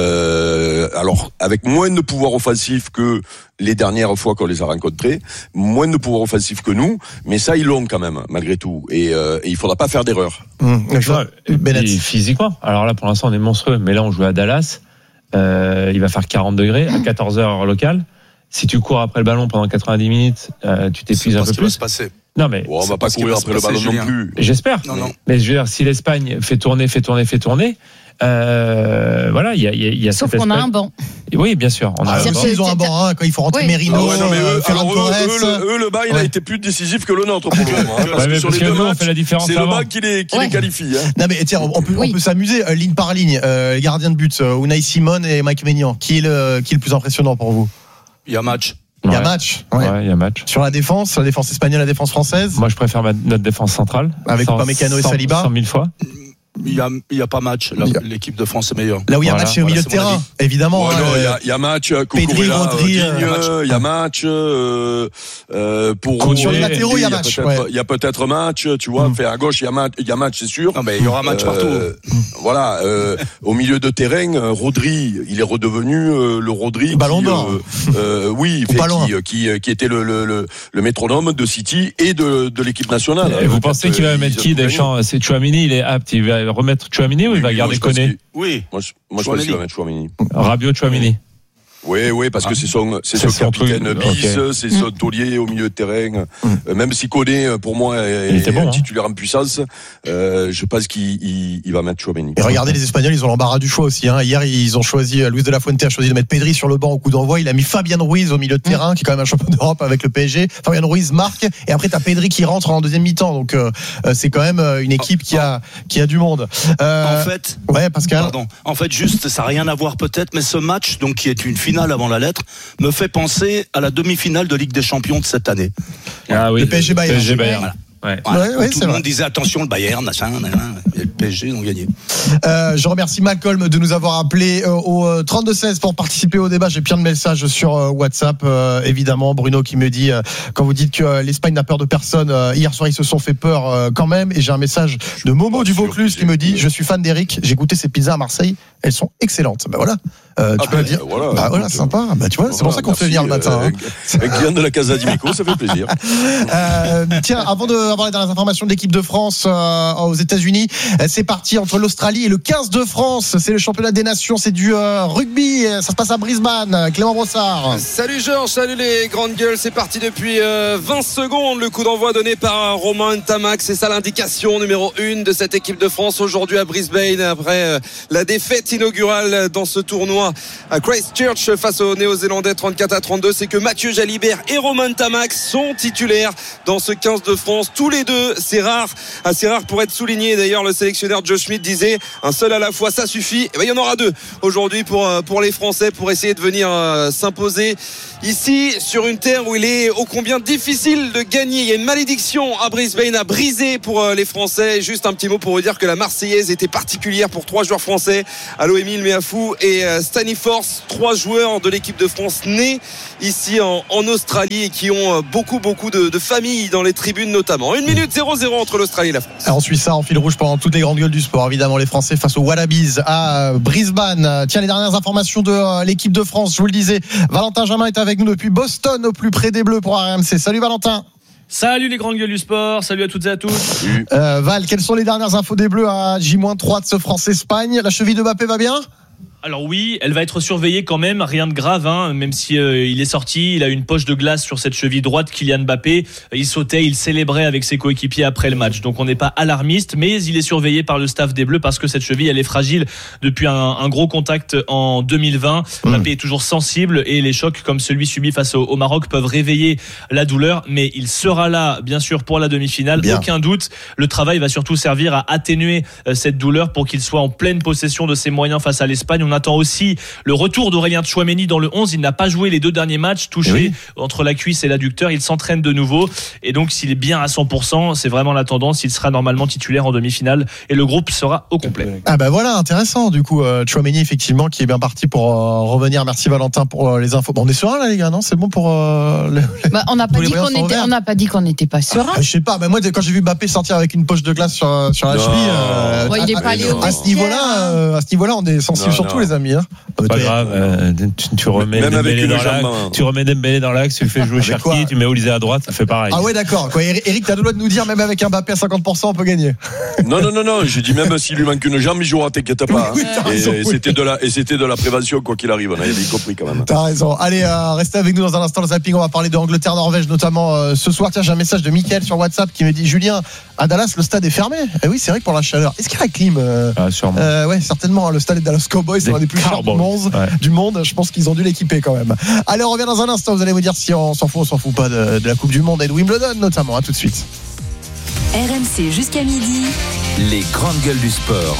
Euh, alors avec moins de pouvoir offensif que les dernières fois qu'on les a rencontrés, moins de pouvoir offensif que nous, mais ça ils l'ont quand même malgré tout. Et, euh, et il faudra pas faire d'erreur. Hum, Ouais, et Bennett. puis physiquement. Alors là, pour l'instant, on est monstrueux. Mais là, on joue à Dallas. Euh, il va faire quarante degrés à quatorze heures locale. Si tu cours après le ballon pendant quatre-vingt-dix minutes, euh, tu t'épuises un pas ce peu qui va plus. se passer. Non, mais Bon, on va C'est pas pas ce qui courir va se après le passer, ballon non Julien. plus. j'espère. Non, non. Mais je veux dire, si l'Espagne fait tourner, fait tourner, fait tourner, euh, voilà, il y a, il y a, il y a Sauf cet qu'on a aspect- un banc. Oui, bien sûr. On a Ah, un eux banc. aussi, ils ont un banc, hein, quand il faut rentrer Oui. Merino, Ah ouais, non, mais eux, euh, Ferran alors, eux, Torres. eux, le, eux, le banc, il a Ouais. été plus décisif que le nôtre pour le moment. hein, parce Ouais, que mais sur parce les que deux nous, on matchs, fait la différence c'est le avant. banc qui les, qui Ouais. les qualifie. Hein. Non mais tiens, on peut, Oui. on peut s'amuser. Euh, ligne par ligne, euh, gardien de but, euh, Unai Simon et Mike Maignan. Qui est le qui est le plus impressionnant pour vous? Il y a match. Il y a Ouais. match. Ouais. Ouais, il y a match. Sur la défense, la défense espagnole, la défense française. Moi, je préfère ma- notre défense centrale. Avec Cent- Upamecano et cent- Saliba. cent mille fois. Il y a, il y a pas match. La- Il y a- L'équipe de France est meilleure. Là où il y a Voilà, match, c'est au milieu voilà, de c'est mon terrain, avis. évidemment. Ouais, hein, non, il y euh, a- il y a match, Pedri, Cucurella, Rodri, Digne, euh, il y a match, euh, euh, pour Sur les Rodri, latéraux, il y a match, peut-être- ouais. Il y a peut-être match, tu vois. Mm. Fait à gauche, il y a match, il y a match, c'est sûr. Non, mais il y aura match partout. Euh, Voilà, euh, au milieu de terrain, euh, Rodri, il est redevenu euh, le Rodri. Ballon qui, d'or. euh, euh, oui, Ou fait, pas loin. qui, qui, qui était le, le, le, le métronome de City et de, de l'équipe nationale. Et vous Peut-être, pensez qu'il va euh, mettre ils ont qui tout gagné. Deschamps? C'est Chouamini, il est apte. Il va remettre Chouamini ou il va Oui, garder moi, je pense Koné? qu'il- Oui. Moi, je, moi, je pense Chouameni. qu'il va mettre Chouameni. Rabiot, Chouamini. Oui, oui, parce que c'est son, c'est C'est son son capitaine truc, bis, ok. c'est son taulier au milieu de terrain. Euh, Même si Koné, pour moi, est, Il était bon, est hein. titulaire en puissance, euh, je pense qu'il il, il va mettre Chouameni. Et regardez les Espagnols, ils ont l'embarras du choix aussi. Hein. Hier, ils ont choisi, Luis de la Fuente a choisi de mettre Pedri sur le banc au coup d'envoi. Il a mis Fabian Ruiz au milieu de terrain, qui est quand même un champion d'Europe avec le P S G. Fabian Ruiz marque, et après t'as Pedri qui rentre en deuxième mi-temps. Donc euh, c'est quand même une équipe qui a qui a du monde. Euh, En fait, ouais, Pascal. Pardon. En fait, juste, ça n'a rien à voir peut-être, mais ce match, donc qui est une finale avant la lettre, me fait penser à la demi-finale de Ligue des Champions de cette année. Ah oui. Le P S G Bayern. P S G Bayern. Voilà. Ouais. Voilà. Ouais, ouais, Tout c'est le vrai. monde disait attention, le Bayern, machin, machin, et le P S G, ils ont gagné. Euh, je remercie Malcolm de nous avoir appelé euh, au euh, trente-deux seize pour participer au débat. J'ai plein de messages sur euh, WhatsApp, euh, évidemment. Bruno qui me dit, euh, quand vous dites que euh, l'Espagne n'a peur de personne, euh, hier soir ils se sont fait peur euh, quand même. Et j'ai un message de Momo du Vaucluse qui me dit, je suis fan d'Eric, j'ai goûté ses pizzas à Marseille, elles sont excellentes. Ben voilà, euh, tu Ah peux ben, le dire. voilà, bah voilà, écoute, sympa. Bah tu vois, c'est pour Voilà, ça qu'on te fait merci, venir le matin. euh, hein. Un client de la Casa d'Imeco, ça fait plaisir. Euh, tiens, avant de d'avoir les dernières informations de l'équipe de France euh, aux États-Unis. C'est parti entre l'Australie et le quinze de France. C'est le championnat des nations, c'est du euh, rugby. Ça se passe à Brisbane. Clément Brossard. Salut Georges, salut les grandes gueules. C'est parti depuis euh, vingt secondes. Le coup d'envoi donné par Romain Ntamak. C'est ça l'indication numéro une de cette équipe de France aujourd'hui à Brisbane après euh, la défaite inaugurale dans ce tournoi à Christchurch face aux Néo-Zélandais trente-quatre à trente-deux. C'est que Mathieu Jalibert et Romain Ntamak sont titulaires dans ce quinze de France. Tous les deux, c'est rare, assez rare pour être souligné. D'ailleurs, le sélectionneur Joe Schmidt disait un seul à la fois, ça suffit. Et ben, il y en aura deux aujourd'hui pour, pour les Français pour essayer de venir euh, s'imposer ici sur une terre où il est ô combien difficile de gagner. Il y a une malédiction à Brisbane à briser pour euh, les Français. Juste un petit mot pour vous dire que la Marseillaise était particulière pour trois joueurs français, Allo Émile Meafou et euh, Stanley Force, trois joueurs de l'équipe de France nés ici en, en Australie et qui ont euh, beaucoup beaucoup de, de familles dans les tribunes notamment. Une minute zéro zéro entre l'Australie et la France. Alors on suit ça en fil rouge pendant toutes les grandes gueules du sport. Évidemment les Français face aux Wallabies à Brisbane. Tiens, les dernières informations de euh, l'équipe de France, je vous le disais, Valentin Jamin est avec nous depuis Boston au plus près des Bleus pour R M C. Salut Valentin. Salut les grandes gueules du sport, salut à toutes et à tous. euh, Val, quelles sont les dernières infos des Bleus à J trois de ce France-Espagne? La cheville de Mbappé va bien? Alors oui, elle va être surveillée quand même, rien de grave, hein, même si euh, il est sorti, il a une poche de glace sur cette cheville droite. Kylian Mbappé, il sautait, il célébrait avec ses coéquipiers après le match, donc on n'est pas alarmiste, mais il est surveillé par le staff des Bleus parce que cette cheville, elle est fragile depuis un, un gros contact en deux mille vingt. Mmh. Mbappé est toujours sensible et les chocs comme celui subi face au, au Maroc peuvent réveiller la douleur, mais il sera là, bien sûr, pour la demi-finale, bien. Aucun doute. Le travail va surtout servir à atténuer euh, cette douleur pour qu'il soit en pleine possession de ses moyens face à l'Espagne. On attend aussi le retour d'Aurélien Tchouaméni dans le onze. Il n'a pas joué les deux derniers matchs, touché oui. entre la cuisse et l'adducteur. Il s'entraîne de nouveau. Et donc, s'il est bien à cent pour cent, c'est vraiment la tendance. Il sera normalement titulaire en demi-finale et le groupe sera au complet. Ah bah voilà, intéressant. Du coup, euh, Tchouaméni, effectivement, qui est bien parti pour euh, revenir. Merci Valentin pour euh, les infos. Bon, on est serein là, les gars, non? C'est bon pour. Euh, les... bah, on n'a pas, pas dit qu'on n'était pas serein. Ah, je sais pas. Bah, moi, quand j'ai vu Mbappé sortir avec une poche de glace sur, sur la non. cheville, euh, ouais, il est à, pas allé au à ce niveau-là, euh, à ce niveau-là, on est sensible surtout non. les amis. Hein. Pas grave, euh, tu, tu remets Dembélé dans l'axe, tu remets Dembélé dans l'axe, tu le fais jouer Cherki, tu mets Olysée à droite, ça fait pareil. Ah ouais, d'accord. Quoi, Eric, t'as le droit de nous dire, même avec un Mbappé à cinquante pour cent, on peut gagner. Non, non, non, non. J'ai dit même s'il lui manque une jambe, il jouera, t'inquiète pas. Oui, hein. raison, et, oui. c'était de la, et c'était de la prévention, quoi qu'il arrive. On avait compris quand même. T'as raison. Allez, euh, restez avec nous dans un instant, le zapping. On va parler de Angleterre-Norvège, notamment euh, ce soir. Tiens, j'ai un message de Mickaël sur WhatsApp qui me dit Julien, à Dallas, le stade est fermé. Eh oui, c'est vrai que pour la chaleur. Est-ce qu'il y a la clim euh, ah, sûrement. Euh, ouais, certainement. Le stade est Dallas Cowboys, c'est l'un des plus chers du monde. Ouais. Du monde. Je pense qu'ils ont dû l'équiper quand même. Allez, on revient dans un instant. Vous allez vous dire si on s'en fout, on s'en fout pas de, de la Coupe du Monde et de Wimbledon, notamment. À tout de suite. R M C jusqu'à midi. Les grandes gueules du sport.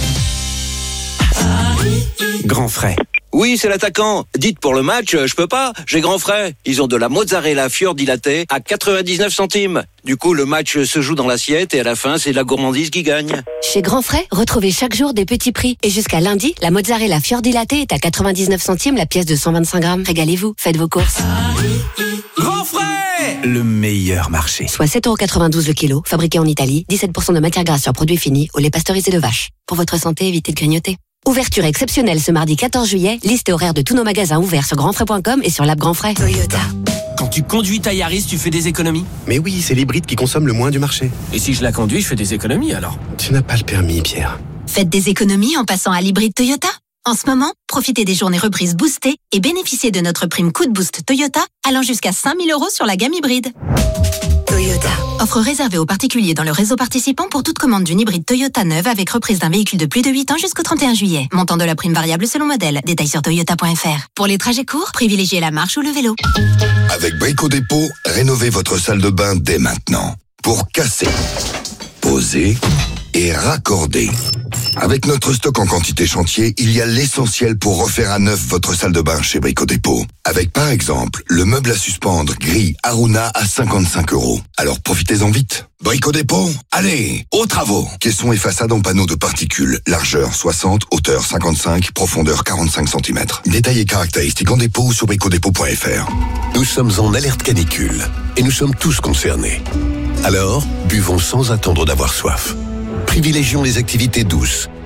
Grand frais. Oui, c'est l'attaquant. Dites pour le match, je peux pas, j'ai grand frais. Ils ont de la mozzarella fior dilatée à quatre-vingt-dix-neuf centimes. Du coup, le match se joue dans l'assiette et à la fin, c'est la gourmandise qui gagne. Chez Grand Frais, retrouvez chaque jour des petits prix. Et jusqu'à lundi, la mozzarella fior dilatée est à quatre-vingt-dix-neuf centimes la pièce de cent vingt-cinq grammes. Régalez-vous, faites vos courses. Grand Frais, le meilleur marché. Soit sept euros quatre-vingt-douze le kilo, fabriqué en Italie, dix-sept pour cent de matière grasse sur produit fini, au lait pasteurisé de vache. Pour votre santé, évitez de grignoter. Ouverture exceptionnelle ce mardi quatorze juillet. Liste et horaire de tous nos magasins ouverts sur grandfrais point com et sur l'app Grand Frais. Toyota. Quand tu conduis ta Yaris, tu fais des économies? Mais oui, c'est l'hybride qui consomme le moins du marché. Et si je la conduis, je fais des économies alors? Tu n'as pas le permis, Pierre. Faites des économies en passant à l'hybride Toyota. En ce moment, profitez des journées reprises boostées et bénéficiez de notre prime coup de boost Toyota allant jusqu'à cinq mille euros sur la gamme hybride. Toyota. Offre réservée aux particuliers dans le réseau participant pour toute commande d'une hybride Toyota neuve avec reprise d'un véhicule de plus de huit ans jusqu'au trente et un juillet. Montant de la prime variable selon modèle. Détails sur toyota point f r. Pour les trajets courts, privilégiez la marche ou le vélo. Avec Brico Dépôt, rénovez votre salle de bain dès maintenant. Pour casser, poser et raccorder. Avec notre stock en quantité chantier, il y a l'essentiel pour refaire à neuf votre salle de bain chez Brico Dépôt. Avec par exemple, le meuble à suspendre gris Aruna à cinquante-cinq euros. Alors profitez-en vite. Brico Dépôt, allez, aux travaux. Caissons et façades en panneaux de particules. Largeur soixante, hauteur cinquante-cinq, profondeur quarante-cinq centimètres. Détails et caractéristiques en dépôt ou sur brico dépôt point f r. Nous sommes en alerte canicule et nous sommes tous concernés. Alors, buvons sans attendre d'avoir soif. Privilégions les activités douces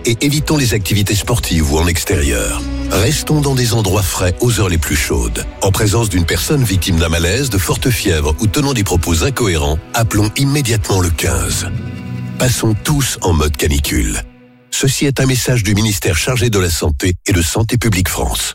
et évitons les activités sportives ou en extérieur. Restons dans des endroits frais aux heures les plus chaudes. En présence d'une personne victime d'un malaise, de forte fièvre ou tenant des propos incohérents, appelons immédiatement le quinze. Passons tous en mode canicule. Ceci est un message du ministère chargé de la Santé et de Santé publique France.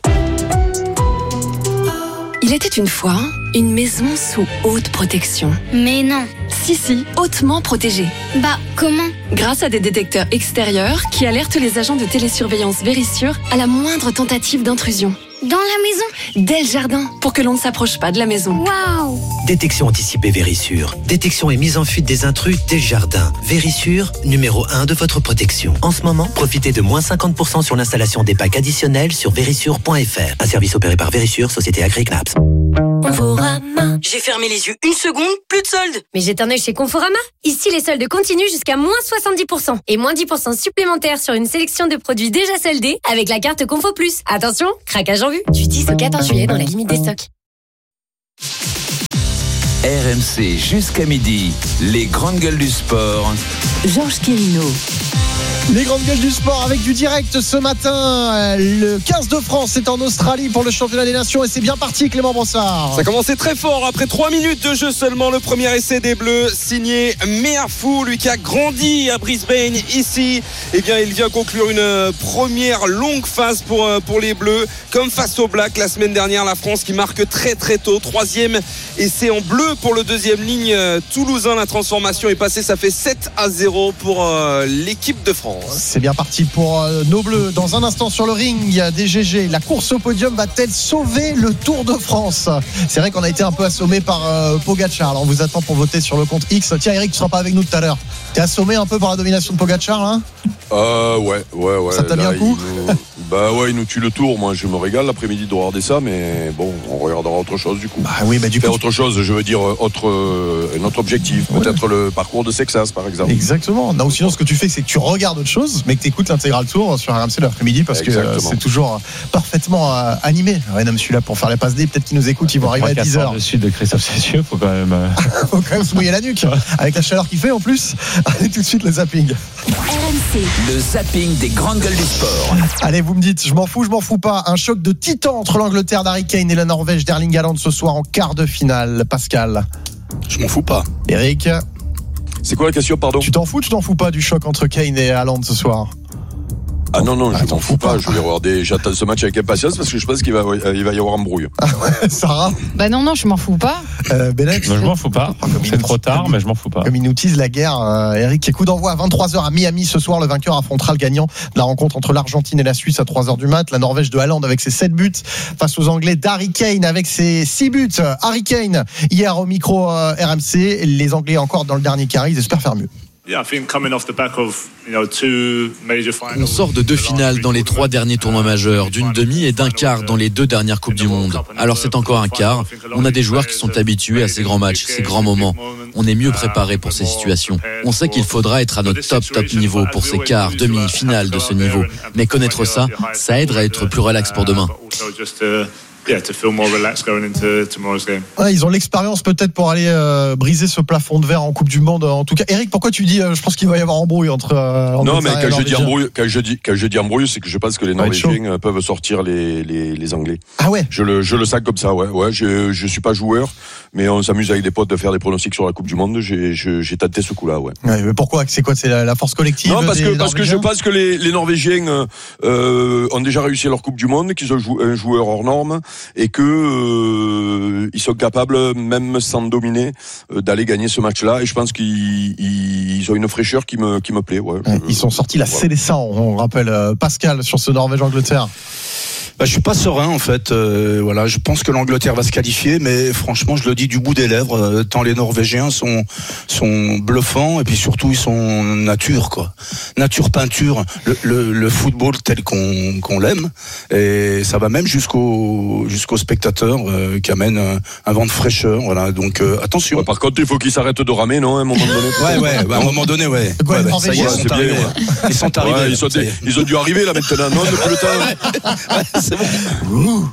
Il était une fois une maison sous haute protection. Mais non. Si, si, hautement protégée. Bah, comment ? Grâce à des détecteurs extérieurs qui alertent les agents de télésurveillance Vérissure à la moindre tentative d'intrusion. Dans la maison ? Dès le jardin, pour que l'on ne s'approche pas de la maison. Waouh ! Détection anticipée Vérissure. Détection et mise en fuite des intrus dès le jardin. Vérissure, numéro un de votre protection. En ce moment, profitez de moins cinquante pour cent sur l'installation des packs additionnels sur vérissure point f r. Un service opéré par Vérissure, société Agricnaps. Conforama. J'ai fermé les yeux une seconde, plus de soldes. Mais jette un œil chez Conforama. Ici, les soldes continuent jusqu'à moins soixante-dix pour cent. Et moins dix pour cent supplémentaires sur une sélection de produits déjà soldés avec la carte Confo Plus. Attention, craquage en vue. Du dix au quatorze juillet dans la limite des stocks. R M C jusqu'à midi, les grandes gueules du sport. Georges Quirino. Les grandes gueules du sport avec du direct ce matin. Le quinze de France est en Australie pour le championnat des nations et c'est bien parti, Clément Brossard. Ça a commencé très fort après trois minutes de jeu seulement. Le premier essai des Bleus signé Meafou, lui qui a grandi à Brisbane ici. Eh bien, il vient conclure une première longue phase pour, pour les Bleus. Comme face aux Blacks la semaine dernière, la France qui marque très très tôt. Troisième essai en bleu pour le deuxième ligne toulousain. La transformation est passée, ça fait sept à zéro pour euh, l'équipe de France. C'est bien parti pour euh, nos Bleus. Dans un instant sur le ring des G G, la course au podium va-t-elle sauver le Tour de France ? C'est vrai qu'on a été un peu assommé par euh, Pogacar. Alors on vous attend pour voter sur le compte X. Tiens Eric, tu seras pas avec nous tout à l'heure. T'es assommé un peu par la domination de Pogacar là ? Euh ouais, ouais, ouais. Ça t'a mis un coup ? nous... Bah ouais, il nous tue le Tour. Moi je me régale l'après-midi de regarder ça, mais bon, on regardera autre chose du coup. Bah oui, bah du Faire coup. autre chose, je veux dire autre, euh, notre objectif, ouais. Peut-être le parcours de Sexas par exemple. Exactement. Non, ou sinon ce que tu fais c'est que tu regardes autre chose, mais que tu écoutes l'intégral tour sur R M C l'après-midi parce Exactement. que euh, c'est toujours parfaitement euh, animé. Renan, je suis là pour faire les passes D. Peut-être qu'ils nous écoutent, ils vont arriver à dix heures. Le sud de Christophe Cessieux, faut quand même. Euh... faut quand même se mouiller la nuque avec la chaleur qu'il fait en plus. Allez tout de suite le zapping. R M C. Le zapping des grandes gueules du sport. Allez, vous me dites, je m'en fous, je m'en fous pas. Un choc de titan entre l'Angleterre d'Harry Kane et la Norvège d'Erling Haaland ce soir en quart de finale. Pascal. Je m'en fous pas. Eric. C'est quoi la question, pardon ? Tu t'en fous, tu t'en fous pas du choc entre Kane et Haaland ce soir ? Ah non, non, ah, je m'en fous pas. pas. Je vais regarder. J'attends ce match avec impatience parce que je pense qu'il va, il va y avoir embrouille. Ah ouais, Sarah ? Bah non, non, je m'en fous pas. Euh, Bennett ? Moi, je m'en fous pas. C'est trop tard, comme, mais je m'en fous pas. Comme il nous tease la guerre, euh, Eric, coup d'envoi à vingt-trois heures à Miami ce soir. Le vainqueur affrontera le gagnant de la rencontre entre l'Argentine et la Suisse à trois heures du mat. La Norvège de Haaland avec ses sept buts face aux Anglais d'Harry Kane avec ses six buts. Harry Kane, hier au micro euh, R M C. Les Anglais encore dans le dernier carré. Ils espèrent faire mieux. On sort de deux finales dans les trois derniers tournois majeurs, d'une demi et d'un quart dans les deux dernières Coupes du Monde. Alors c'est encore un quart. On a des joueurs qui sont habitués à ces grands matchs, ces grands moments. On est mieux préparé pour ces situations. On sait qu'il faudra être à notre top top niveau pour ces quarts, demi, finales de ce niveau. Mais connaître ça, ça aide à être plus relax pour demain. Yeah, to feel more relaxed going into tomorrow's game. Ouais, ils ont l'expérience peut-être pour aller euh, briser ce plafond de verre en Coupe du Monde. En tout cas, Eric, pourquoi tu dis euh, je pense qu'il va y avoir embrouille entre euh, Non, mais quand je dis embrouille, quand je dis quand je dis embrouille, c'est que je pense que les Norvégiens peuvent sortir les, les les Anglais. Ah ouais. Je le je le sens comme ça, ouais, ouais. Je je suis pas joueur, mais on s'amuse avec des potes de faire des pronostics sur la Coupe du Monde. J'ai je, j'ai tenté ce coup-là, ouais. Ouais, mais pourquoi ? C'est quoi ? C'est la, la force collective ? Non, parce que parce que je pense que les les Norvégiens euh, ont déjà réussi leur Coupe du Monde, qu'ils ont jou- un joueur hors norme et que Euh, ils sont capables, même sans dominer, euh, d'aller gagner ce match-là. Et je pense qu'ils ils, ils ont une fraîcheur qui me, qui me plaît. Ouais. Ouais, ils sont sortis la voilà. Célestin, on rappelle euh, Pascal sur ce Norvège-Angleterre. Bah, je suis pas serein en fait. Euh, voilà, je pense que l'Angleterre va se qualifier, mais franchement, je le dis du bout des lèvres. Euh, tant les Norvégiens sont sont bluffants et puis surtout ils sont nature quoi, nature peinture. Le, le, le football tel qu'on qu'on l'aime et ça va même jusqu'au jusqu'aux spectateurs euh, qui amènent un, un vent de fraîcheur. Voilà, donc euh, attention. Ouais, par contre, il faut qu'ils s'arrêtent de ramer, non, à un moment donné. ouais, ouais, bah, à un moment donné, ouais. Quoi, ouais, ouais ça y est, ils sont arrivés. Ils sont arrivés. Ouais, ils, sont des, ils ont dû arriver là maintenant, non, depuis le temps. Ouais, c'est bon. Ouh.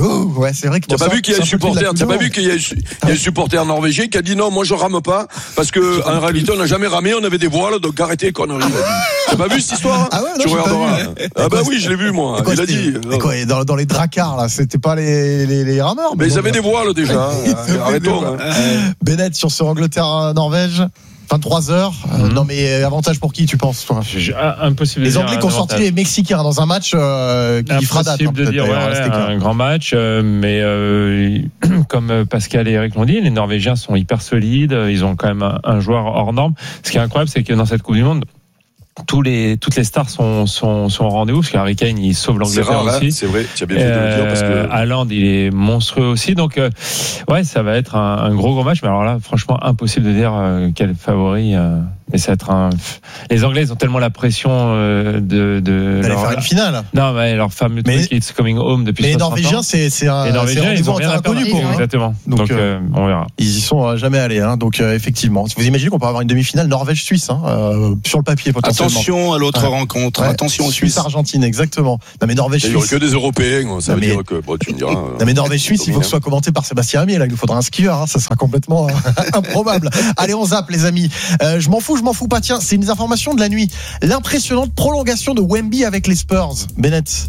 Oh, ouais, c'est vrai que T'as pas vu qu'il y a un supporter, t'as pas vu qu'il y a, il y a un supporter norvégien qui a dit non, moi je rame pas, parce que en réalité on n'a jamais ramé, on avait des voiles, donc arrêtez les conneries. T'as pas vu cette histoire? Ah ouais, non, tu j'ai regarderas. pas vu. Ah bah oui, je l'ai vu moi. Quoi, il a dit. Quoi, dans, dans les dracars là, c'était pas les, les, les rameurs. Mais, mais ils avaient des voiles déjà. Arrêtons. Hein. Bennett sur ce Angleterre-Norvège. vingt-trois heures. Euh, mmh. Non, mais avantage pour qui, tu penses, toi? Impossible. Les Anglais qui ont sorti les Mexicains dans un match euh, qui fera date. Impossible de dire, ouais, un grand match, euh, mais euh, comme Pascal et Eric l'ont dit, les Norvégiens sont hyper solides. Ils ont quand même un, un joueur hors norme. Ce qui est incroyable, c'est que dans cette Coupe du Monde, tous les, toutes les stars sont, sont, sont au rendez-vous, parce qu'Harry Kane, il sauve l'Angleterre c'est rare, aussi. Là, c'est vrai, tu as bien fait euh, de le dire. Parce que... Haaland, il est monstrueux aussi. Donc, euh, ouais, ça va être un, un gros, gros match. Mais alors là, franchement, impossible de dire euh, quel favori. Euh, mais ça va être un. Les Anglais, ils ont tellement la pression euh, de. de D'aller leur... faire une finale. Non, mais leur fameux mais... truc, It's Coming Home depuis mais soixante les Norvégiens, ans. c'est, c'est un. Les Norvégiens, ils ont rien inconnu pour eux. Exactement. Donc, Donc euh, on verra. Ils y sont jamais allés. Hein, donc, euh, effectivement. Vous imaginez qu'on peut avoir une demi-finale Norvège-Suisse hein, euh, sur le papier, potentiellement. Attention à l'autre ouais. rencontre. Ouais. Attention aux Suisse. Suisse-Argentine, exactement. Non, mais Norvège-Suisse. Il n'y aura que des Européens. Ça non, veut mais... dire que. Bon, tu me diras. Non, mais Norvège-Suisse, il faut que ce soit commenté par Sébastien Amier. Là, il nous faudra un skieur. Hein, ça sera complètement improbable. Allez, on zappe, les amis. Euh, je m'en fous, je m'en fous pas. Tiens, c'est une information de la nuit. L'impressionnante prolongation de Wemby avec les Spurs. Bennett.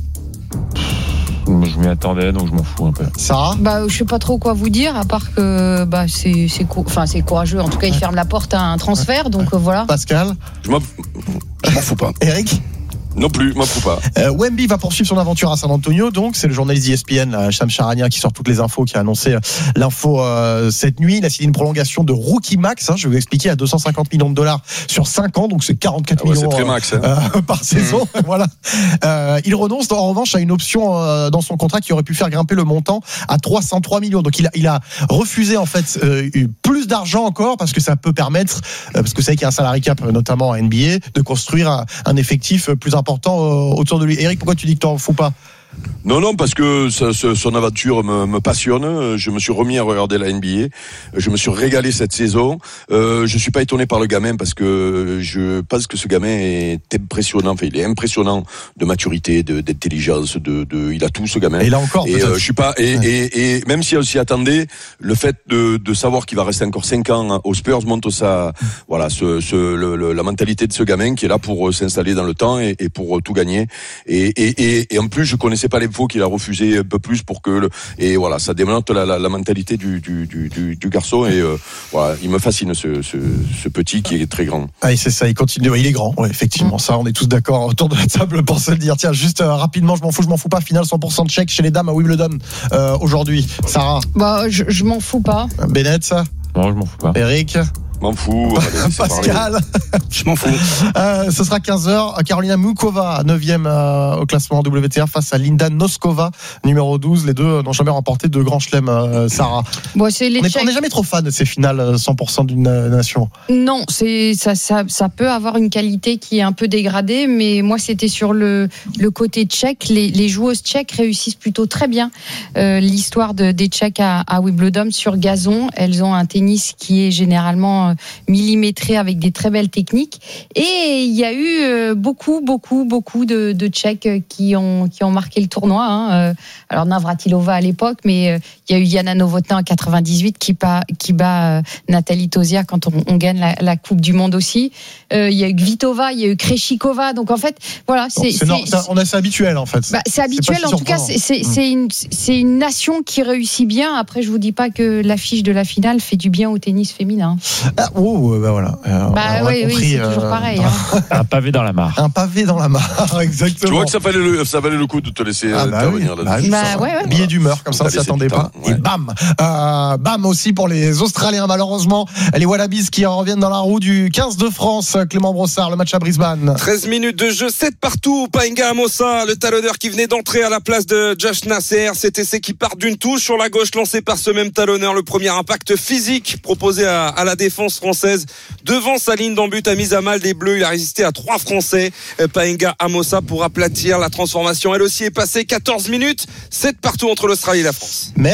Je m'y attendais, donc je m'en fous un peu. Sarah ? Bah, je sais pas trop quoi vous dire, à part que bah, c'est, c'est, co- enfin, c'est courageux. En tout cas, il ferme la porte à un transfert, donc euh, voilà. Pascal ? Je m'en, je m'en fous pas. Eric ? Non plus, m'en fous pas. Euh, Wemby va poursuivre son aventure à San Antonio, donc c'est le journaliste d'E S P N, Shams Charania, qui sort toutes les infos, qui a annoncé l'info euh, cette nuit. Il a signé une prolongation de rookie max, hein, je vais vous expliquer, à deux cent cinquante millions de dollars sur cinq ans, donc c'est quarante-quatre ah ouais, millions c'est très max, hein. euh, par saison. Mmh. Voilà. Euh, il renonce en revanche à une option euh, dans son contrat qui aurait pu faire grimper le montant à trois cent trois millions. Donc il a, il a refusé en fait euh, plus d'argent encore parce que ça peut permettre, euh, parce que vous savez qu'il y a un salary cap notamment en N B A, de construire un, un effectif plus important euh, autour de lui. Eric, pourquoi tu dis que t'en fous pas ? Non, non, parce que ça, ce, son aventure me, me passionne. Je me suis remis à regarder la N B A. Je me suis régalé cette saison. Euh, je suis pas étonné par le gamin parce que je pense que ce gamin est impressionnant. Enfin, il est impressionnant de maturité, de, d'intelligence, de, de, il a tout ce gamin. Et là encore. Et euh, je suis pas. Et, ouais. et, et même si on s'y attendait, le fait de, de savoir qu'il va rester encore cinq ans aux Spurs montre ça. Voilà, ce, ce, le, le, la mentalité de ce gamin qui est là pour s'installer dans le temps et, et pour tout gagner. Et, et, et, et en plus, je connaissais pas l'info qu'il a refusé un peu plus pour que le, et voilà, ça démontre la, la, la mentalité du, du, du, du garçon et euh, voilà, il me fascine ce, ce, ce petit qui est très grand. Ah, c'est ça, il continue, il est grand, ouais, effectivement, ça, on est tous d'accord autour de la table pour se le dire. Tiens, juste euh, rapidement, je m'en fous, je m'en fous pas. Finale cent pour cent de chèque chez les dames à Wimbledon euh, aujourd'hui. Sarah. Bah, je, je m'en fous pas. Bennett, ça. Non, je m'en fous pas. Eric. M'en fous. Pascal. Je m'en fous. Euh, ce sera quinze heures. Carolina Mukova, neuvième euh, au classement W T A face à Linda Noskova, numéro douze. Les deux n'ont jamais remporté de grand chelem, euh, Sarah. Bon, c'est les on n'est jamais trop fan de ces finales cent pour cent d'une euh, nation. Non, c'est, ça, ça, ça peut avoir une qualité qui est un peu dégradée, mais moi, c'était sur le, le côté tchèque. Les, les joueuses tchèques réussissent plutôt très bien euh, l'histoire de, des Tchèques à, à Wimbledon sur gazon. Elles ont un tennis qui est généralement millimétré avec des très belles techniques, et il y a eu beaucoup beaucoup beaucoup de, de Tchèques qui ont qui ont marqué le tournoi, hein. Alors Navratilova à l'époque, mais il y a eu Jana Novotná en quatre-vingt-dix-huit qui bat qui bat Nathalie Tauziat quand on, on gagne la, la Coupe du Monde aussi. Euh, il y a eu Kvitova, il y a eu Krejcikova, donc en fait voilà, c'est, c'est, c'est, c'est on a c'est habituel en fait. Bah, c'est habituel, c'est en tout cas c'est c'est, c'est une c'est une nation qui réussit bien. Après je vous dis pas que l'affiche de la finale fait du bien au tennis féminin. Ah, oh, bah voilà. Euh, bah oui, compris, oui, c'est toujours euh, pareil. Hein. Un pavé dans la mare. Un pavé dans la mare, exactement. Tu vois que ça valait le, ça valait le coup de te laisser ah bah intervenir oui, là-dessus. Bah, bah, ouais, ouais. Billet d'humeur, comme ça, on ne s'attendait pas. Ouais. Et bam euh, Bam aussi pour les Australiens, malheureusement. Les Wallabies qui reviennent dans la roue du quinze de France. Clément Brossard, le match à Brisbane. treize minutes de jeu, sept partout. Paenga Amosa, le talonneur qui venait d'entrer à la place de Josh Nasser. Cet essai qui part d'une touche sur la gauche, lancé par ce même talonneur. Le premier impact physique proposé à, à la défense française. Devant sa ligne d'en but, a mis à mal des Bleus. Il a résisté à trois Français. Paenga Amosa pour aplatir la transformation. Elle aussi est passée quatorze minutes. sept partout entre l'Australie et la France. Merle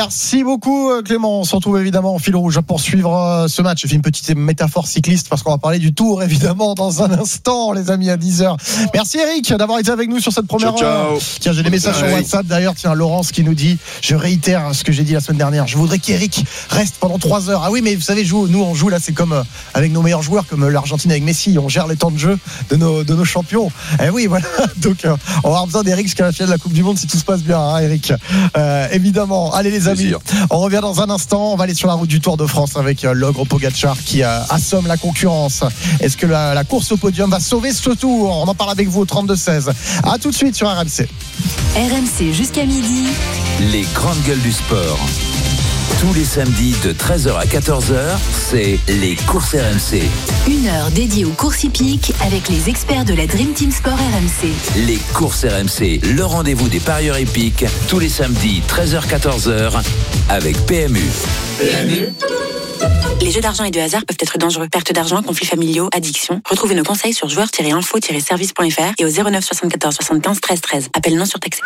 Merci beaucoup Clément. On se retrouve évidemment en fil rouge pour suivre ce match. Je fais une petite métaphore cycliste parce qu'on va parler du Tour évidemment dans un instant les amis à dix heures. Merci Eric d'avoir été avec nous sur cette première ciao, ciao. heure. Tiens, j'ai des messages sur WhatsApp d'ailleurs. Tiens, Laurence qui nous dit, je réitère ce que j'ai dit la semaine dernière, je voudrais qu'Eric reste pendant trois heures. Ah oui, mais vous savez, nous on joue là, c'est comme avec nos meilleurs joueurs comme l'Argentine avec Messi, on gère les temps de jeu de nos, de nos champions. Et oui, voilà. Donc euh, on va avoir besoin d'Eric jusqu'à la finale de la Coupe du Monde si tout se passe bien, hein, Eric. Euh, évidemment. Allez les amis, on revient dans un instant. On va aller sur la route du Tour de France avec euh, l'ogre Pogacar qui euh, assomme la concurrence. Est-ce que la, la course au podium va sauver ce tour? On en parle avec vous au trente-deux seize. À tout de suite sur R M C. R M C jusqu'à midi. Les grandes gueules du sport. Tous les samedis de treize heures à quatorze heures, c'est les courses R M C. Une heure dédiée aux courses hippiques avec les experts de la Dream Team Sport R M C. Les courses R M C, le rendez-vous des parieurs hippiques, tous les samedis treize heures à quatorze heures avec P M U. P M U. Les jeux d'argent et de hasard peuvent être dangereux. Perte d'argent, conflits familiaux, addiction. Retrouvez nos conseils sur joueurs tiret info tiret service point f r et au zéro neuf soixante-quatorze soixante-quinze treize treize. Appel non surtaxé.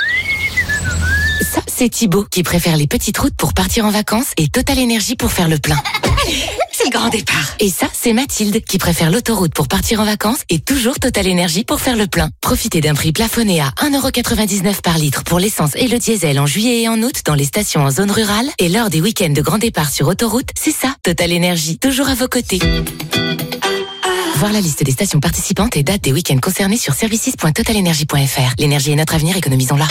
Ça, c'est Thibaut qui préfère les petites routes pour partir en vacances et Total Énergie pour faire le plein. C'est le grand départ. Et ça, c'est Mathilde qui préfère l'autoroute pour partir en vacances et toujours Total Énergie pour faire le plein. Profitez d'un prix plafonné à un euro quatre-vingt-dix-neuf par litre pour l'essence et le diesel en juillet et en août dans les stations en zone rurale et lors des week-ends de grand départ sur autoroute. C'est ça, Total Énergie, toujours à vos côtés. Voir la liste des stations participantes et dates des week-ends concernés sur services point total énergie point f r. L'énergie est notre avenir, économisons-la.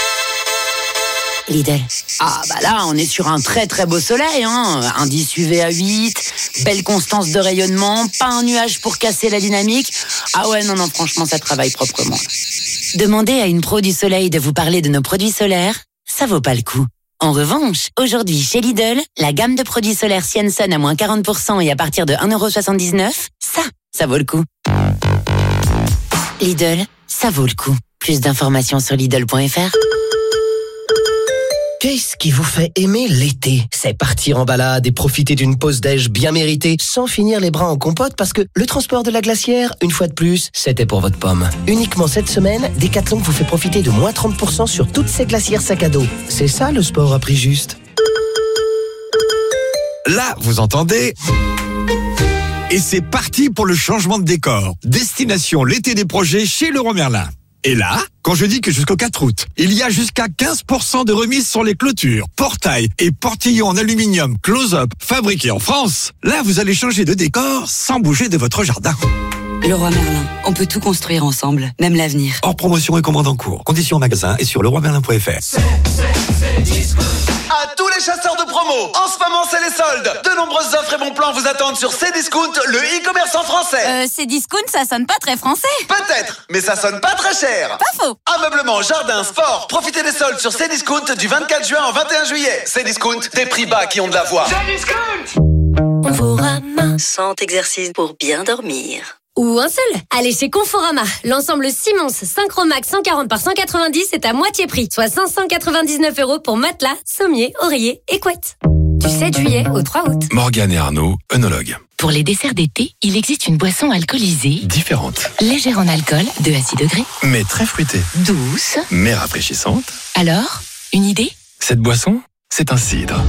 Lidl. Ah bah là, on est sur un très très beau soleil, hein. Indice U V à huit, belle constance de rayonnement, pas un nuage pour casser la dynamique. Ah ouais, non, non, franchement, ça travaille proprement. Demandez à une pro du soleil de vous parler de nos produits solaires, ça vaut pas le coup. En revanche, aujourd'hui chez Lidl, la gamme de produits solaires Sienson à moins quarante pour cent et à partir de un euro soixante-dix-neuf, ça, ça vaut le coup. Lidl, ça vaut le coup. Plus d'informations sur Lidl point f r. Qu'est-ce qui vous fait aimer l'été? C'est partir en balade et profiter d'une pause déj bien méritée sans finir les bras en compote parce que le transport de la glacière, une fois de plus, c'était pour votre pomme. Uniquement cette semaine, Decathlon vous fait profiter de moins trente pour cent sur toutes ces glacières sac à dos. C'est ça le sport à prix juste. Là, vous entendez? Et c'est parti pour le changement de décor. Destination l'été des projets chez Leroy Merlin. Et là, quand je dis que jusqu'au quatre août, il y a jusqu'à quinze pour cent de remise sur les clôtures, portails et portillons en aluminium close-up fabriqués en France, là vous allez changer de décor sans bouger de votre jardin. Leroy Merlin, on peut tout construire ensemble, même l'avenir. Hors promotion et commande en cours. Conditions en magasin et sur leroy merlin point f r. C'est, c'est, c'est disco. À tous les chasseurs de promo, en ce moment c'est les soldes. De nombreuses offres et bons plans vous attendent sur Cdiscount, le e-commerce en français. Euh, Cdiscount, ça sonne pas très français. Peut-être, mais ça sonne pas très cher. Pas faux. Ameublement, jardin, sport, profitez des soldes sur Cdiscount du vingt-quatre juin au vingt et un juillet. Cdiscount, des prix bas qui ont de la voix. Cdiscount. Conforama, cent exercices pour bien dormir. Ou un seul. Allez chez Conforama. L'ensemble Simons Synchromax cent quarante par cent quatre-vingt-dix est à moitié prix, soit cinq cent quatre-vingt-dix-neuf euros pour matelas, sommier, oreiller et couette. Du sept juillet au trois août. Morgane et Arnaud, œnologues. Pour les desserts d'été, il existe une boisson alcoolisée, Différente, légère en alcool, deux à six degrés, mais très fruitée, douce, mais rafraîchissante. Alors, une idée? Cette boisson, c'est un cidre.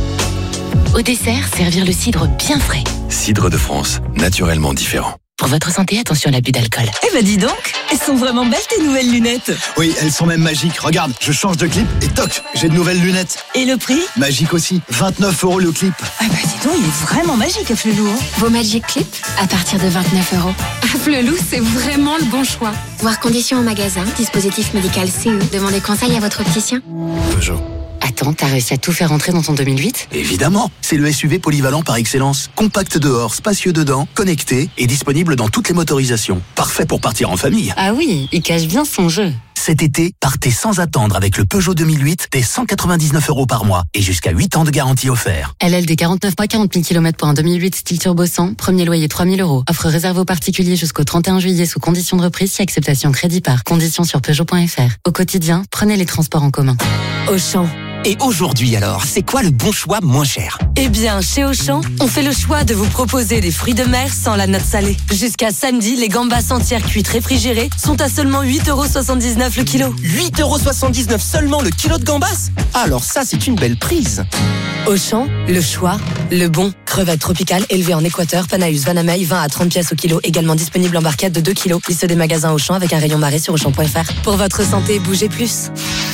Au dessert, servir le cidre bien frais. Cidre de France, naturellement différent. Pour votre santé, attention à l'abus d'alcool. Eh ben dis donc, elles sont vraiment belles tes nouvelles lunettes. Oui, elles sont même magiques. Regarde, je change de clip et toc, j'ai de nouvelles lunettes. Et le prix? Magique aussi, vingt-neuf euros le clip. Ah bah dis donc, il est vraiment magique Afflelou. Hein. Vos Magic Clip à partir de vingt-neuf euros. Afflelou, c'est vraiment le bon choix. Voir conditions en magasin, dispositif médical C E. Demandez conseil à votre opticien. Peugeot. Attends, t'as réussi à tout faire entrer dans ton deux mille huit? Évidemment, c'est le S U V polyvalent par excellence. Compact dehors, spacieux dedans, connecté et disponible dans toutes les motorisations. Parfait pour partir en famille. Ah oui, il cache bien son jeu. Cet été, partez sans attendre avec le Peugeot deux mille huit dès cent quatre-vingt-dix-neuf euros par mois et jusqu'à huit ans de garantie offert. L L D quarante-neuf mois, quarante mille kilomètres pour un deux mille huit style turbo cent, premier loyer trois mille euros. Offre réservée aux particuliers jusqu'au trente et un juillet sous condition de reprise si acceptation crédit par. Conditions sur Peugeot point f r. Au quotidien, prenez les transports en commun. Auchan. Et aujourd'hui alors, c'est quoi le bon choix moins cher ? Eh bien, chez Auchan, on fait le choix de vous proposer des fruits de mer sans la note salée. Jusqu'à samedi, les gambas entières cuites réfrigérées sont à seulement huit euros soixante-dix-neuf le kilo. huit euros soixante-dix-neuf seulement le kilo de gambas ? Alors ça, c'est une belle prise. Auchan, le choix, le bon. Crevettes tropicales élevées en Équateur, Panaus, Vanamei, vingt à trente pièces au kilo, également disponible en barquette de deux kilos. Liste des magasins Auchan avec un rayon marée sur auchan point f r. Pour votre santé, bougez plus.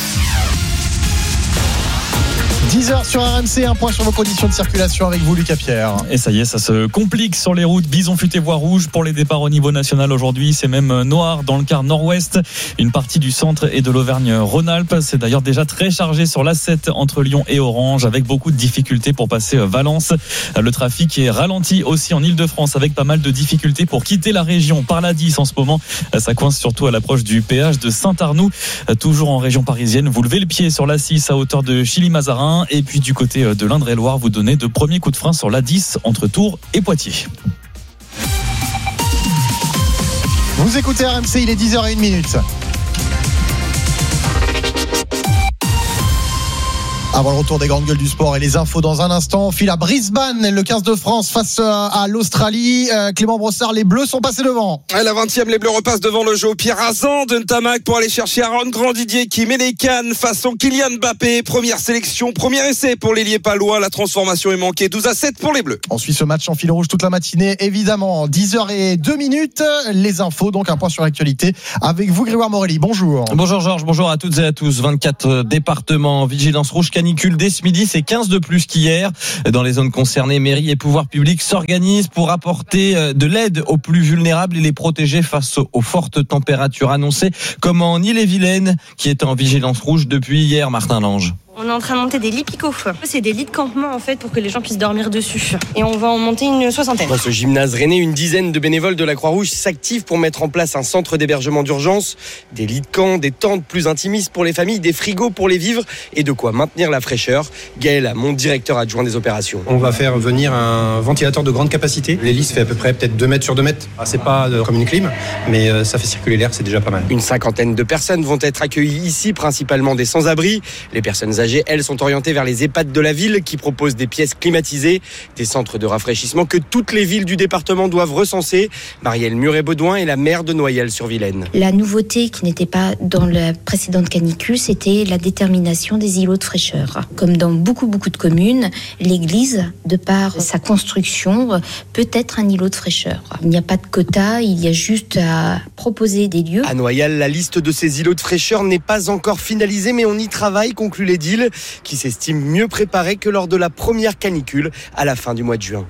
dix heures sur R M C, un point sur vos conditions de circulation avec vous, Lucas Pierre. Et ça y est, ça se complique sur les routes. Bison futé voie rouge pour les départs au niveau national aujourd'hui. C'est même noir dans le quart nord-ouest. Une partie du centre et de l'Auvergne-Rhône-Alpes. C'est d'ailleurs déjà très chargé sur l'A sept entre Lyon et Orange, avec beaucoup de difficultés pour passer Valence. Le trafic est ralenti aussi en Ile-de-France, avec pas mal de difficultés pour quitter la région par la dix en ce moment. Ça coince surtout à l'approche du péage de Saint-Arnoux. Toujours en région parisienne, vous levez le pied sur l'A six à hauteur de Chilly-Mazarin. Et puis du côté de l'Indre-et-Loire, vous donnez de premiers coups de frein sur l'A dix entre Tours et Poitiers. Vous écoutez R M C, il est dix heures zéro une. Avant le retour des grandes gueules du sport et les infos dans un instant, on file à Brisbane, le quinze de France face à l'Australie. Clément Brossard, les Bleus sont passés devant. À la vingtième, les Bleus repassent devant le jeu au pied rasant de Ntamak pour aller chercher Aaron Grandidier qui met les cannes façon Kylian Mbappé. Première sélection, premier essai pour l'ailier palois. La transformation est manquée, douze à sept pour les Bleus. On suit ce match en fil rouge toute la matinée, évidemment. dix heures zéro deux. Les infos, donc un point sur l'actualité avec vous, Grégoire Morelli. Bonjour. Bonjour Georges, bonjour à toutes et à tous. vingt-quatre départements, vigilance rouge canicule dès ce midi, c'est quinze de plus qu'hier. Dans les zones concernées, mairies et pouvoirs publics s'organisent pour apporter de l'aide aux plus vulnérables et les protéger face aux fortes températures annoncées, comme en Ille-et-Vilaine, qui est en vigilance rouge depuis hier, Martin Lange. On est en train de monter des lits picots. C'est des lits de campement en fait pour que les gens puissent dormir dessus. Et on va en monter une soixantaine. Dans ce gymnase rennais, une dizaine de bénévoles de la Croix-Rouge s'activent pour mettre en place un centre d'hébergement d'urgence, des lits de camp, des tentes plus intimistes pour les familles, des frigos pour les vivres et de quoi maintenir la fraîcheur. Gaël Amont, directeur adjoint des opérations. On va faire venir un ventilateur de grande capacité. L'hélice fait à peu près peut-être deux mètres sur deux mètres. C'est pas comme une clim, mais ça fait circuler l'air, c'est déjà pas mal. Une cinquantaine de personnes vont être accueillies ici, principalement des sans-abri. Les personnes âgées, elles, sont orientées vers les EHPAD de la ville qui proposent des pièces climatisées, des centres de rafraîchissement que toutes les villes du département doivent recenser. Marielle Muret-Baudouin est la maire de Noyelles-sur-Vilaine. La nouveauté qui n'était pas dans la précédente canicule, c'était la détermination des îlots de fraîcheur. Comme dans beaucoup beaucoup de communes, l'église, de par sa construction, peut être un îlot de fraîcheur. Il n'y a pas de quota, il y a juste à proposer des lieux. À Noyelles, la liste de ces îlots de fraîcheur n'est pas encore finalisée, mais on y travaille, conclut l'édile, qui s'estime mieux préparé que lors de la première canicule à la fin du mois de juin.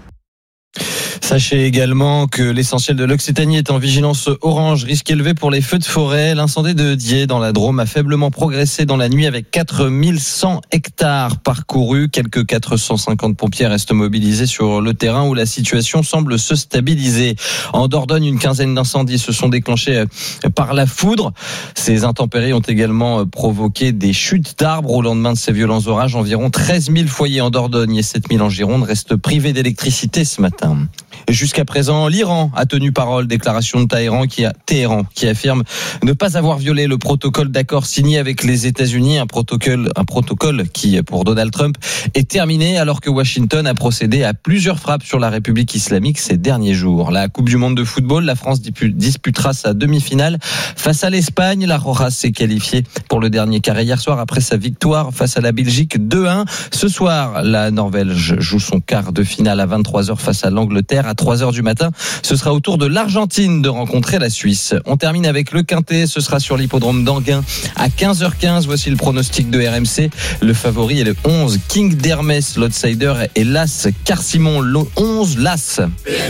Sachez également que l'essentiel de l'Occitanie est en vigilance orange, risque élevé pour les feux de forêt. L'incendie de Die dans la Drôme a faiblement progressé dans la nuit avec quatre mille cent hectares parcourus. Quelques quatre cent cinquante pompiers restent mobilisés sur le terrain où la situation semble se stabiliser. En Dordogne, une quinzaine d'incendies se sont déclenchés par la foudre. Ces intempéries ont également provoqué des chutes d'arbres au lendemain de ces violents orages. Environ treize mille foyers en Dordogne et sept mille en Gironde restent privés d'électricité ce matin. Jusqu'à présent, l'Iran a tenu parole. Déclaration de Téhéran qui, a, Téhéran qui affirme ne pas avoir violé le protocole d'accord signé avec les États-Unis, un protocole, un protocole qui, pour Donald Trump, est terminé alors que Washington a procédé à plusieurs frappes sur la République islamique ces derniers jours. La Coupe du Monde de football, la France disputera sa demi-finale face à l'Espagne. La Roja s'est qualifiée pour le dernier carré hier soir après sa victoire face à la Belgique deux un. Ce soir, la Norvège joue son quart de finale à vingt-trois heures face à l'Angleterre. À trois heures du matin, ce sera au tour de l'Argentine de rencontrer la Suisse. On termine avec le Quintet, ce sera sur l'hippodrome d'Anguin à quinze heures quinze. Voici le pronostic de R M C. Le favori est le onze, King d'Hermès. L'outsider est l'As, Carcimon. Le onze, l'As.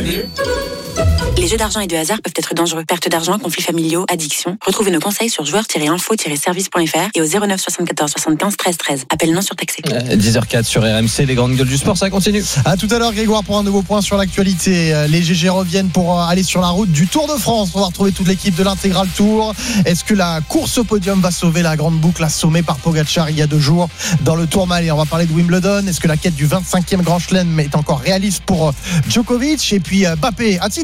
Les jeux d'argent et de hasard peuvent être dangereux. Perte d'argent, conflits familiaux, addiction. Retrouvez nos conseils sur joueurs tiret info tiret service point f r et au zéro neuf soixante-quatorze soixante-quinze treize treize. Appel non surtaxé. Euh, dix heures quatre sur R M C, les grandes gueules du sport, ça continue. À tout à l'heure, Grégoire, pour un nouveau point sur l'actualité. Les G G reviennent pour aller sur la route du Tour de France. On va retrouver toute l'équipe de l'intégral Tour. Est-ce que la course au podium va sauver la grande boucle assommée par Pogacar il y a deux jours dans le Tourmalet? On va parler de Wimbledon. Est-ce que la quête du vingt-cinquième Grand Chelem est encore réaliste pour Djokovic? Et puis Mbappé a-t-il déjà dépassé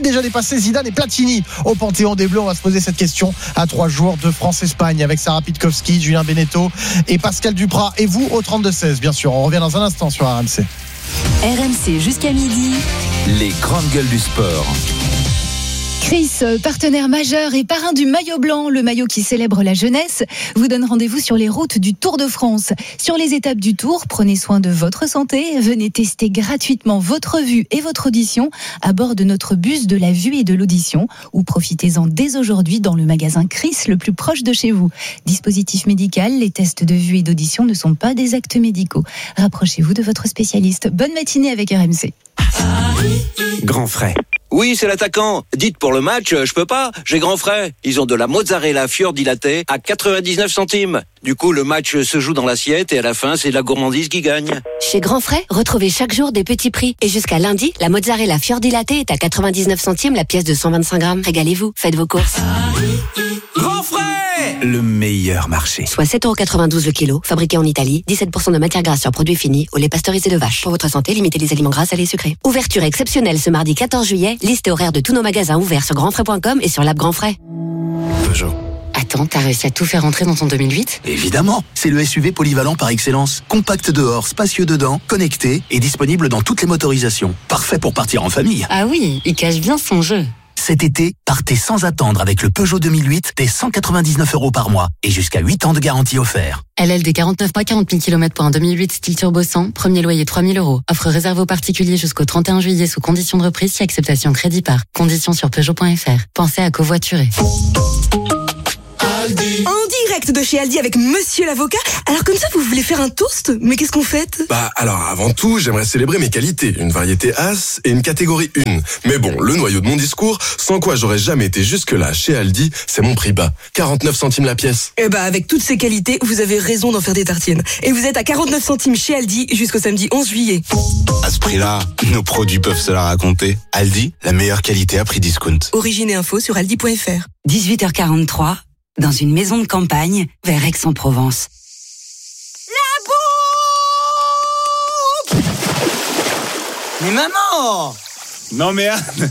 placer Zidane et Platini au Panthéon des Bleus? On va se poser cette question à trois jours de France-Espagne avec Sarah Pitkowski, Julien Beneteau et Pascal Duprat. Et vous au trente-deux seize, bien sûr. On revient dans un instant sur R M C. R M C jusqu'à midi. Les grandes gueules du sport. Chris, partenaire majeur et parrain du maillot blanc, le maillot qui célèbre la jeunesse, vous donne rendez-vous sur les routes du Tour de France. Sur les étapes du Tour, prenez soin de votre santé, venez tester gratuitement votre vue et votre audition à bord de notre bus de la vue et de l'audition, ou profitez-en dès aujourd'hui dans le magasin Chris le plus proche de chez vous. Dispositif médical, les tests de vue et d'audition ne sont pas des actes médicaux. Rapprochez-vous de votre spécialiste. Bonne matinée avec R M C. Grand frais. Oui, c'est l'attaquant. Dites pour le match, je peux pas, j'ai grand frais. Ils ont de la mozzarella fiordi latte à quatre-vingt-dix-neuf centimes. Du coup, le match se joue dans l'assiette et à la fin, c'est la gourmandise qui gagne. Chez Grand Frais, retrouvez chaque jour des petits prix. Et jusqu'à lundi, la mozzarella fiordi latte est à quatre-vingt-dix-neuf centimes la pièce de cent vingt-cinq grammes. Régalez-vous, faites vos courses. Grand frais, le meilleur marché. Soit sept euros quatre-vingt-douze le kilo, fabriqué en Italie, dix-sept pour cent de matière grasse sur produits finis, au lait pasteurisé de vache. Pour votre santé, limitez les aliments gras, salés et sucrés. Ouverture exceptionnelle ce mardi quatorze juillet. Liste et horaire de tous nos magasins ouverts sur grand frais point com et sur l'app Grand Frais. Peugeot. Attends, t'as réussi à tout faire entrer dans ton deux mille huit ? Évidemment, c'est le S U V polyvalent par excellence. Compact dehors, spacieux dedans, connecté et disponible dans toutes les motorisations. Parfait pour partir en famille. Ah oui, il cache bien son jeu. Cet été, partez sans attendre avec le Peugeot deux mille huit dès cent quatre-vingt-dix-neuf euros par mois et jusqu'à huit ans de garantie offert. L L D quarante-neuf mois, quarante mille kilomètres pour un deux mille huit style turbo cent, premier loyer trois mille euros. Offre réservée aux particuliers jusqu'au trente et un juillet sous conditions de reprise si acceptation crédit par. Conditions sur Peugeot point F R. Pensez à covoiturer. En direct de chez Aldi avec Monsieur l'avocat. Alors comme ça, vous voulez faire un toast? Mais qu'est-ce qu'on fait? Bah alors avant tout, j'aimerais célébrer mes qualités, une variété As et une catégorie un. Mais bon, le noyau de mon discours, sans quoi j'aurais jamais été jusque-là chez Aldi, c'est mon prix bas, quarante-neuf centimes la pièce. Eh bah avec toutes ces qualités, vous avez raison d'en faire des tartines. Et vous êtes à quarante-neuf centimes chez Aldi jusqu'au samedi onze juillet. À ce prix-là, nos produits peuvent se la raconter. Aldi, la meilleure qualité à prix discount. Origine et info sur aldi point F R. dix-huit heures quarante-trois, dans une maison de campagne vers Aix-en-Provence. La bouffe! Mais maman! Non mais Anne,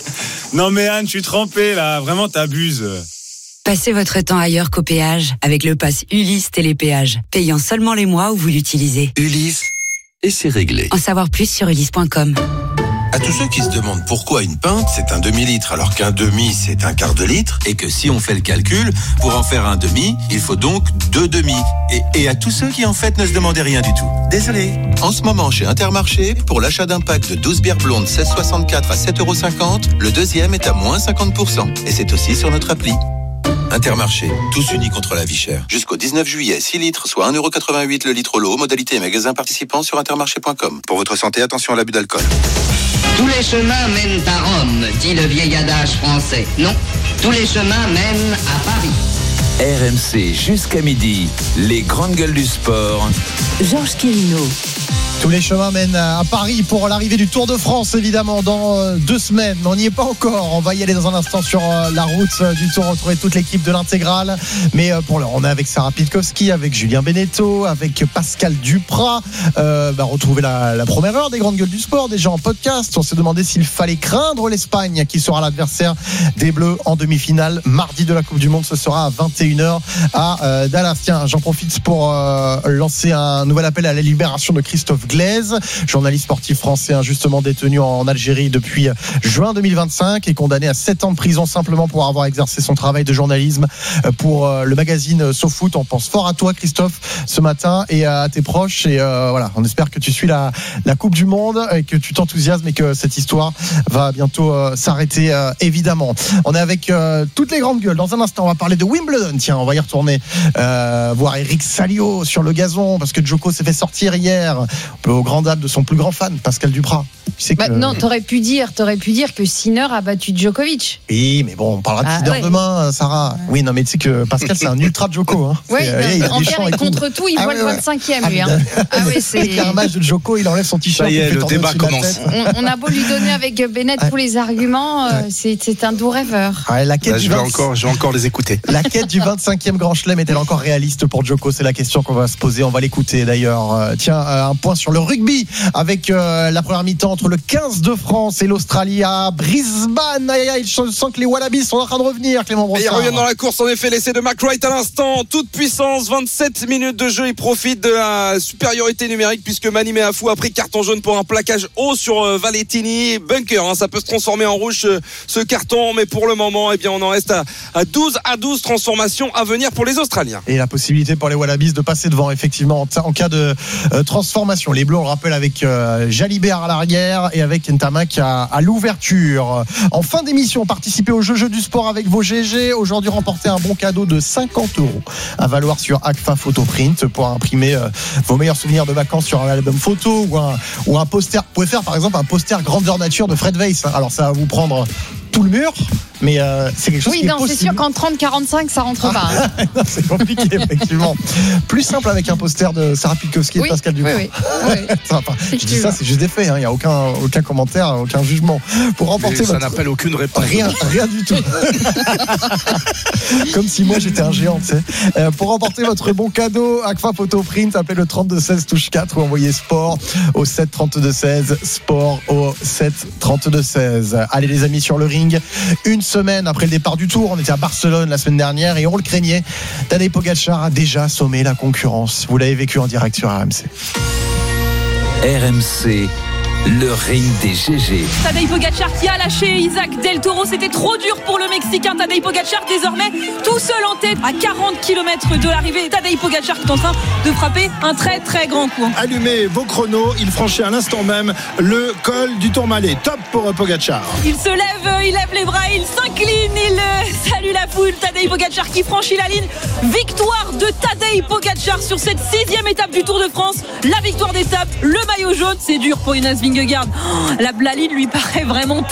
non mais Anne, je suis trempé là, vraiment t'abuses. Passez votre temps ailleurs qu'au péage avec le pass Ulysse Télépéage, payant seulement les mois où vous l'utilisez. Ulysse, et c'est réglé. En savoir plus sur ulysse point com. À tous ceux qui se demandent pourquoi une pinte, c'est un demi-litre, alors qu'un demi, c'est un quart de litre, et que si on fait le calcul, pour en faire un demi, il faut donc deux demi. Et, et à tous ceux qui en fait ne se demandaient rien du tout. Désolé. En ce moment, chez Intermarché, pour l'achat d'un pack de douze bières blondes seize soixante-quatre à sept euros cinquante, le deuxième est à moins cinquante pour cent. Et c'est aussi sur notre appli. Intermarché, tous unis contre la vie chère. Jusqu'au dix-neuf juillet, six litres, soit un euro quatre-vingt-huit le litre l'eau. Modalité et magasin participants sur intermarché point com. Pour votre santé, attention à l'abus d'alcool. Tous les chemins mènent à Rome, dit le vieil adage français. Non, tous les chemins mènent à Paris. R M C jusqu'à midi, les grandes gueules du sport. Georges Quirino. Tous les chemins mènent à Paris pour l'arrivée du Tour de France, évidemment, dans deux semaines. On n'y est pas encore. On va y aller dans un instant sur la route du Tour, retrouver toute l'équipe de l'intégrale. Mais pour l'heure, on est avec Sarah Pitkowski, avec Julien Beneteau, avec Pascal Duprat. Euh, bah, retrouver la, la première heure des grandes gueules du sport, déjà en podcast. On s'est demandé s'il fallait craindre l'Espagne, qui sera l'adversaire des Bleus en demi-finale. Mardi de la Coupe du Monde, ce sera à vingt et une heures à euh, Dallas. Tiens, j'en profite pour euh, lancer un nouvel appel à la libération de Christophe Glaise, journaliste sportif français injustement détenu en Algérie depuis juin deux mille vingt-cinq et condamné à sept ans de prison simplement pour avoir exercé son travail de journalisme pour le magazine SoFoot. On pense fort à toi, Christophe, ce matin et à tes proches. Et euh, voilà, on espère que tu suis la, la Coupe du Monde et que tu t'enthousiasmes et que cette histoire va bientôt euh, s'arrêter, euh, évidemment. On est avec euh, toutes les grandes gueules. Dans un instant, on va parler de Wimbledon. Tiens, on va y retourner euh, voir Eric Salio sur le gazon parce que Djoko s'est fait sortir hier au grand dame de son plus grand fan, Pascal Duprat. Tu sais que... bah, non, t'aurais pu dire, t'aurais pu dire que Sinner a battu Djokovic. Oui, mais bon, on parlera de ah, Sinner ouais. demain, Sarah. Oui, non, mais tu sais que Pascal, c'est un ultra Djoko. Hein. Oui, euh, en pire, et contre tout, il ah, voit ouais, le vingt-cinquième, lui. Hein. Ah oui, c'est. Dès qu'il y a un match de Djoko, il enlève son t-shirt. Ça y est, le débat commence. On, on a beau lui donner avec Bennett ouais. tous les arguments, euh, c'est, c'est un doux rêveur. Ouais, la quête Là, du je, vais vingt... encore, je vais encore les écouter. La quête du vingt-cinquième Grand Chelem est-elle encore réaliste pour Djoko? C'est la question qu'on va se poser. On va l'écouter d'ailleurs. Tiens, un point sur le rugby avec euh, la première mi-temps entre le le quinze de France et l'Australie à Brisbane. Aïe, aïe, je sens que les Wallabies sont en train de revenir, Clément Brossard. Et ils reviennent dans la course, en effet, l'essai de McWright à l'instant, toute puissance, vingt-sept minutes de jeu, il profite de la supériorité numérique puisque Mani Meafou a pris carton jaune pour un plaquage haut sur Valentini, bunker, hein, ça peut se transformer en rouge ce, ce carton, mais pour le moment, eh bien, on en reste à, à douze à douze transformations à venir pour les Australiens. Et la possibilité pour les Wallabies de passer devant, effectivement, en, en cas de euh, transformation. Les Bleus, on le rappelle, avec euh, Jalibert à l'arrière et avec Ntamak à, à l'ouverture. En fin d'émission, participez au jeu, jeu du sport avec vos G G. Aujourd'hui, remportez un bon cadeau de cinquante euros à valoir sur Agfa Photoprint pour imprimer euh, vos meilleurs souvenirs de vacances sur un album photo ou un, ou un poster. Vous pouvez faire, par exemple, un poster grandeur nature de Fred Weiss. Alors, ça va vous prendre tout le mur, mais euh, c'est quelque chose oui, qui non, est possible. c'est sûr qu'en trente quarante-cinq, ça rentre pas. Hein. Non, c'est compliqué, effectivement. Plus simple avec un poster de Sarah Pilkowski oui, et Pascal Dubois. Oui, oui, oui. Enfin, je dis ça, c'est juste des faits. Il hein. n'y a aucun, aucun commentaire, aucun jugement. Pour remporter mais ça votre... n'appelle aucune réponse. Rien, rien du tout. Comme si moi j'étais un géant, tu sais. Euh, pour remporter votre bon cadeau, Agfa Photoprint, appelez le trente-deux seize touche quatre ou envoyez sport au sept trente-deux seize. Sport au sept trente-deux seize. Allez les amis sur le ring. Une semaine après le départ du Tour, on était à Barcelone la semaine dernière et on le craignait. Tadej Pogačar a déjà sommé la concurrence. Vous l'avez vécu en direct sur R M C. R M C, le ring des G G. Tadej Pogačar qui a lâché Isaac Del Toro, c'était trop dur pour le Mexicain. Tadej Pogačar désormais tout seul en tête à quarante kilomètres de l'arrivée. Tadej Pogačar qui est en train de frapper un très très grand coup. Allumez vos chronos, il franchit à l'instant même le col du Tourmalet. Top pour Pogačar. Il se lève, il lève les bras, il s'incline, il euh, salue la foule. Tadej Pogačar qui franchit la ligne. Victoire de Tadej Pogačar sur cette sixième étape du Tour de France. La victoire d'étape, le maillot jaune, c'est dur pour Jonas Vingegaard. Oh, la, la ligne lui paraît vraiment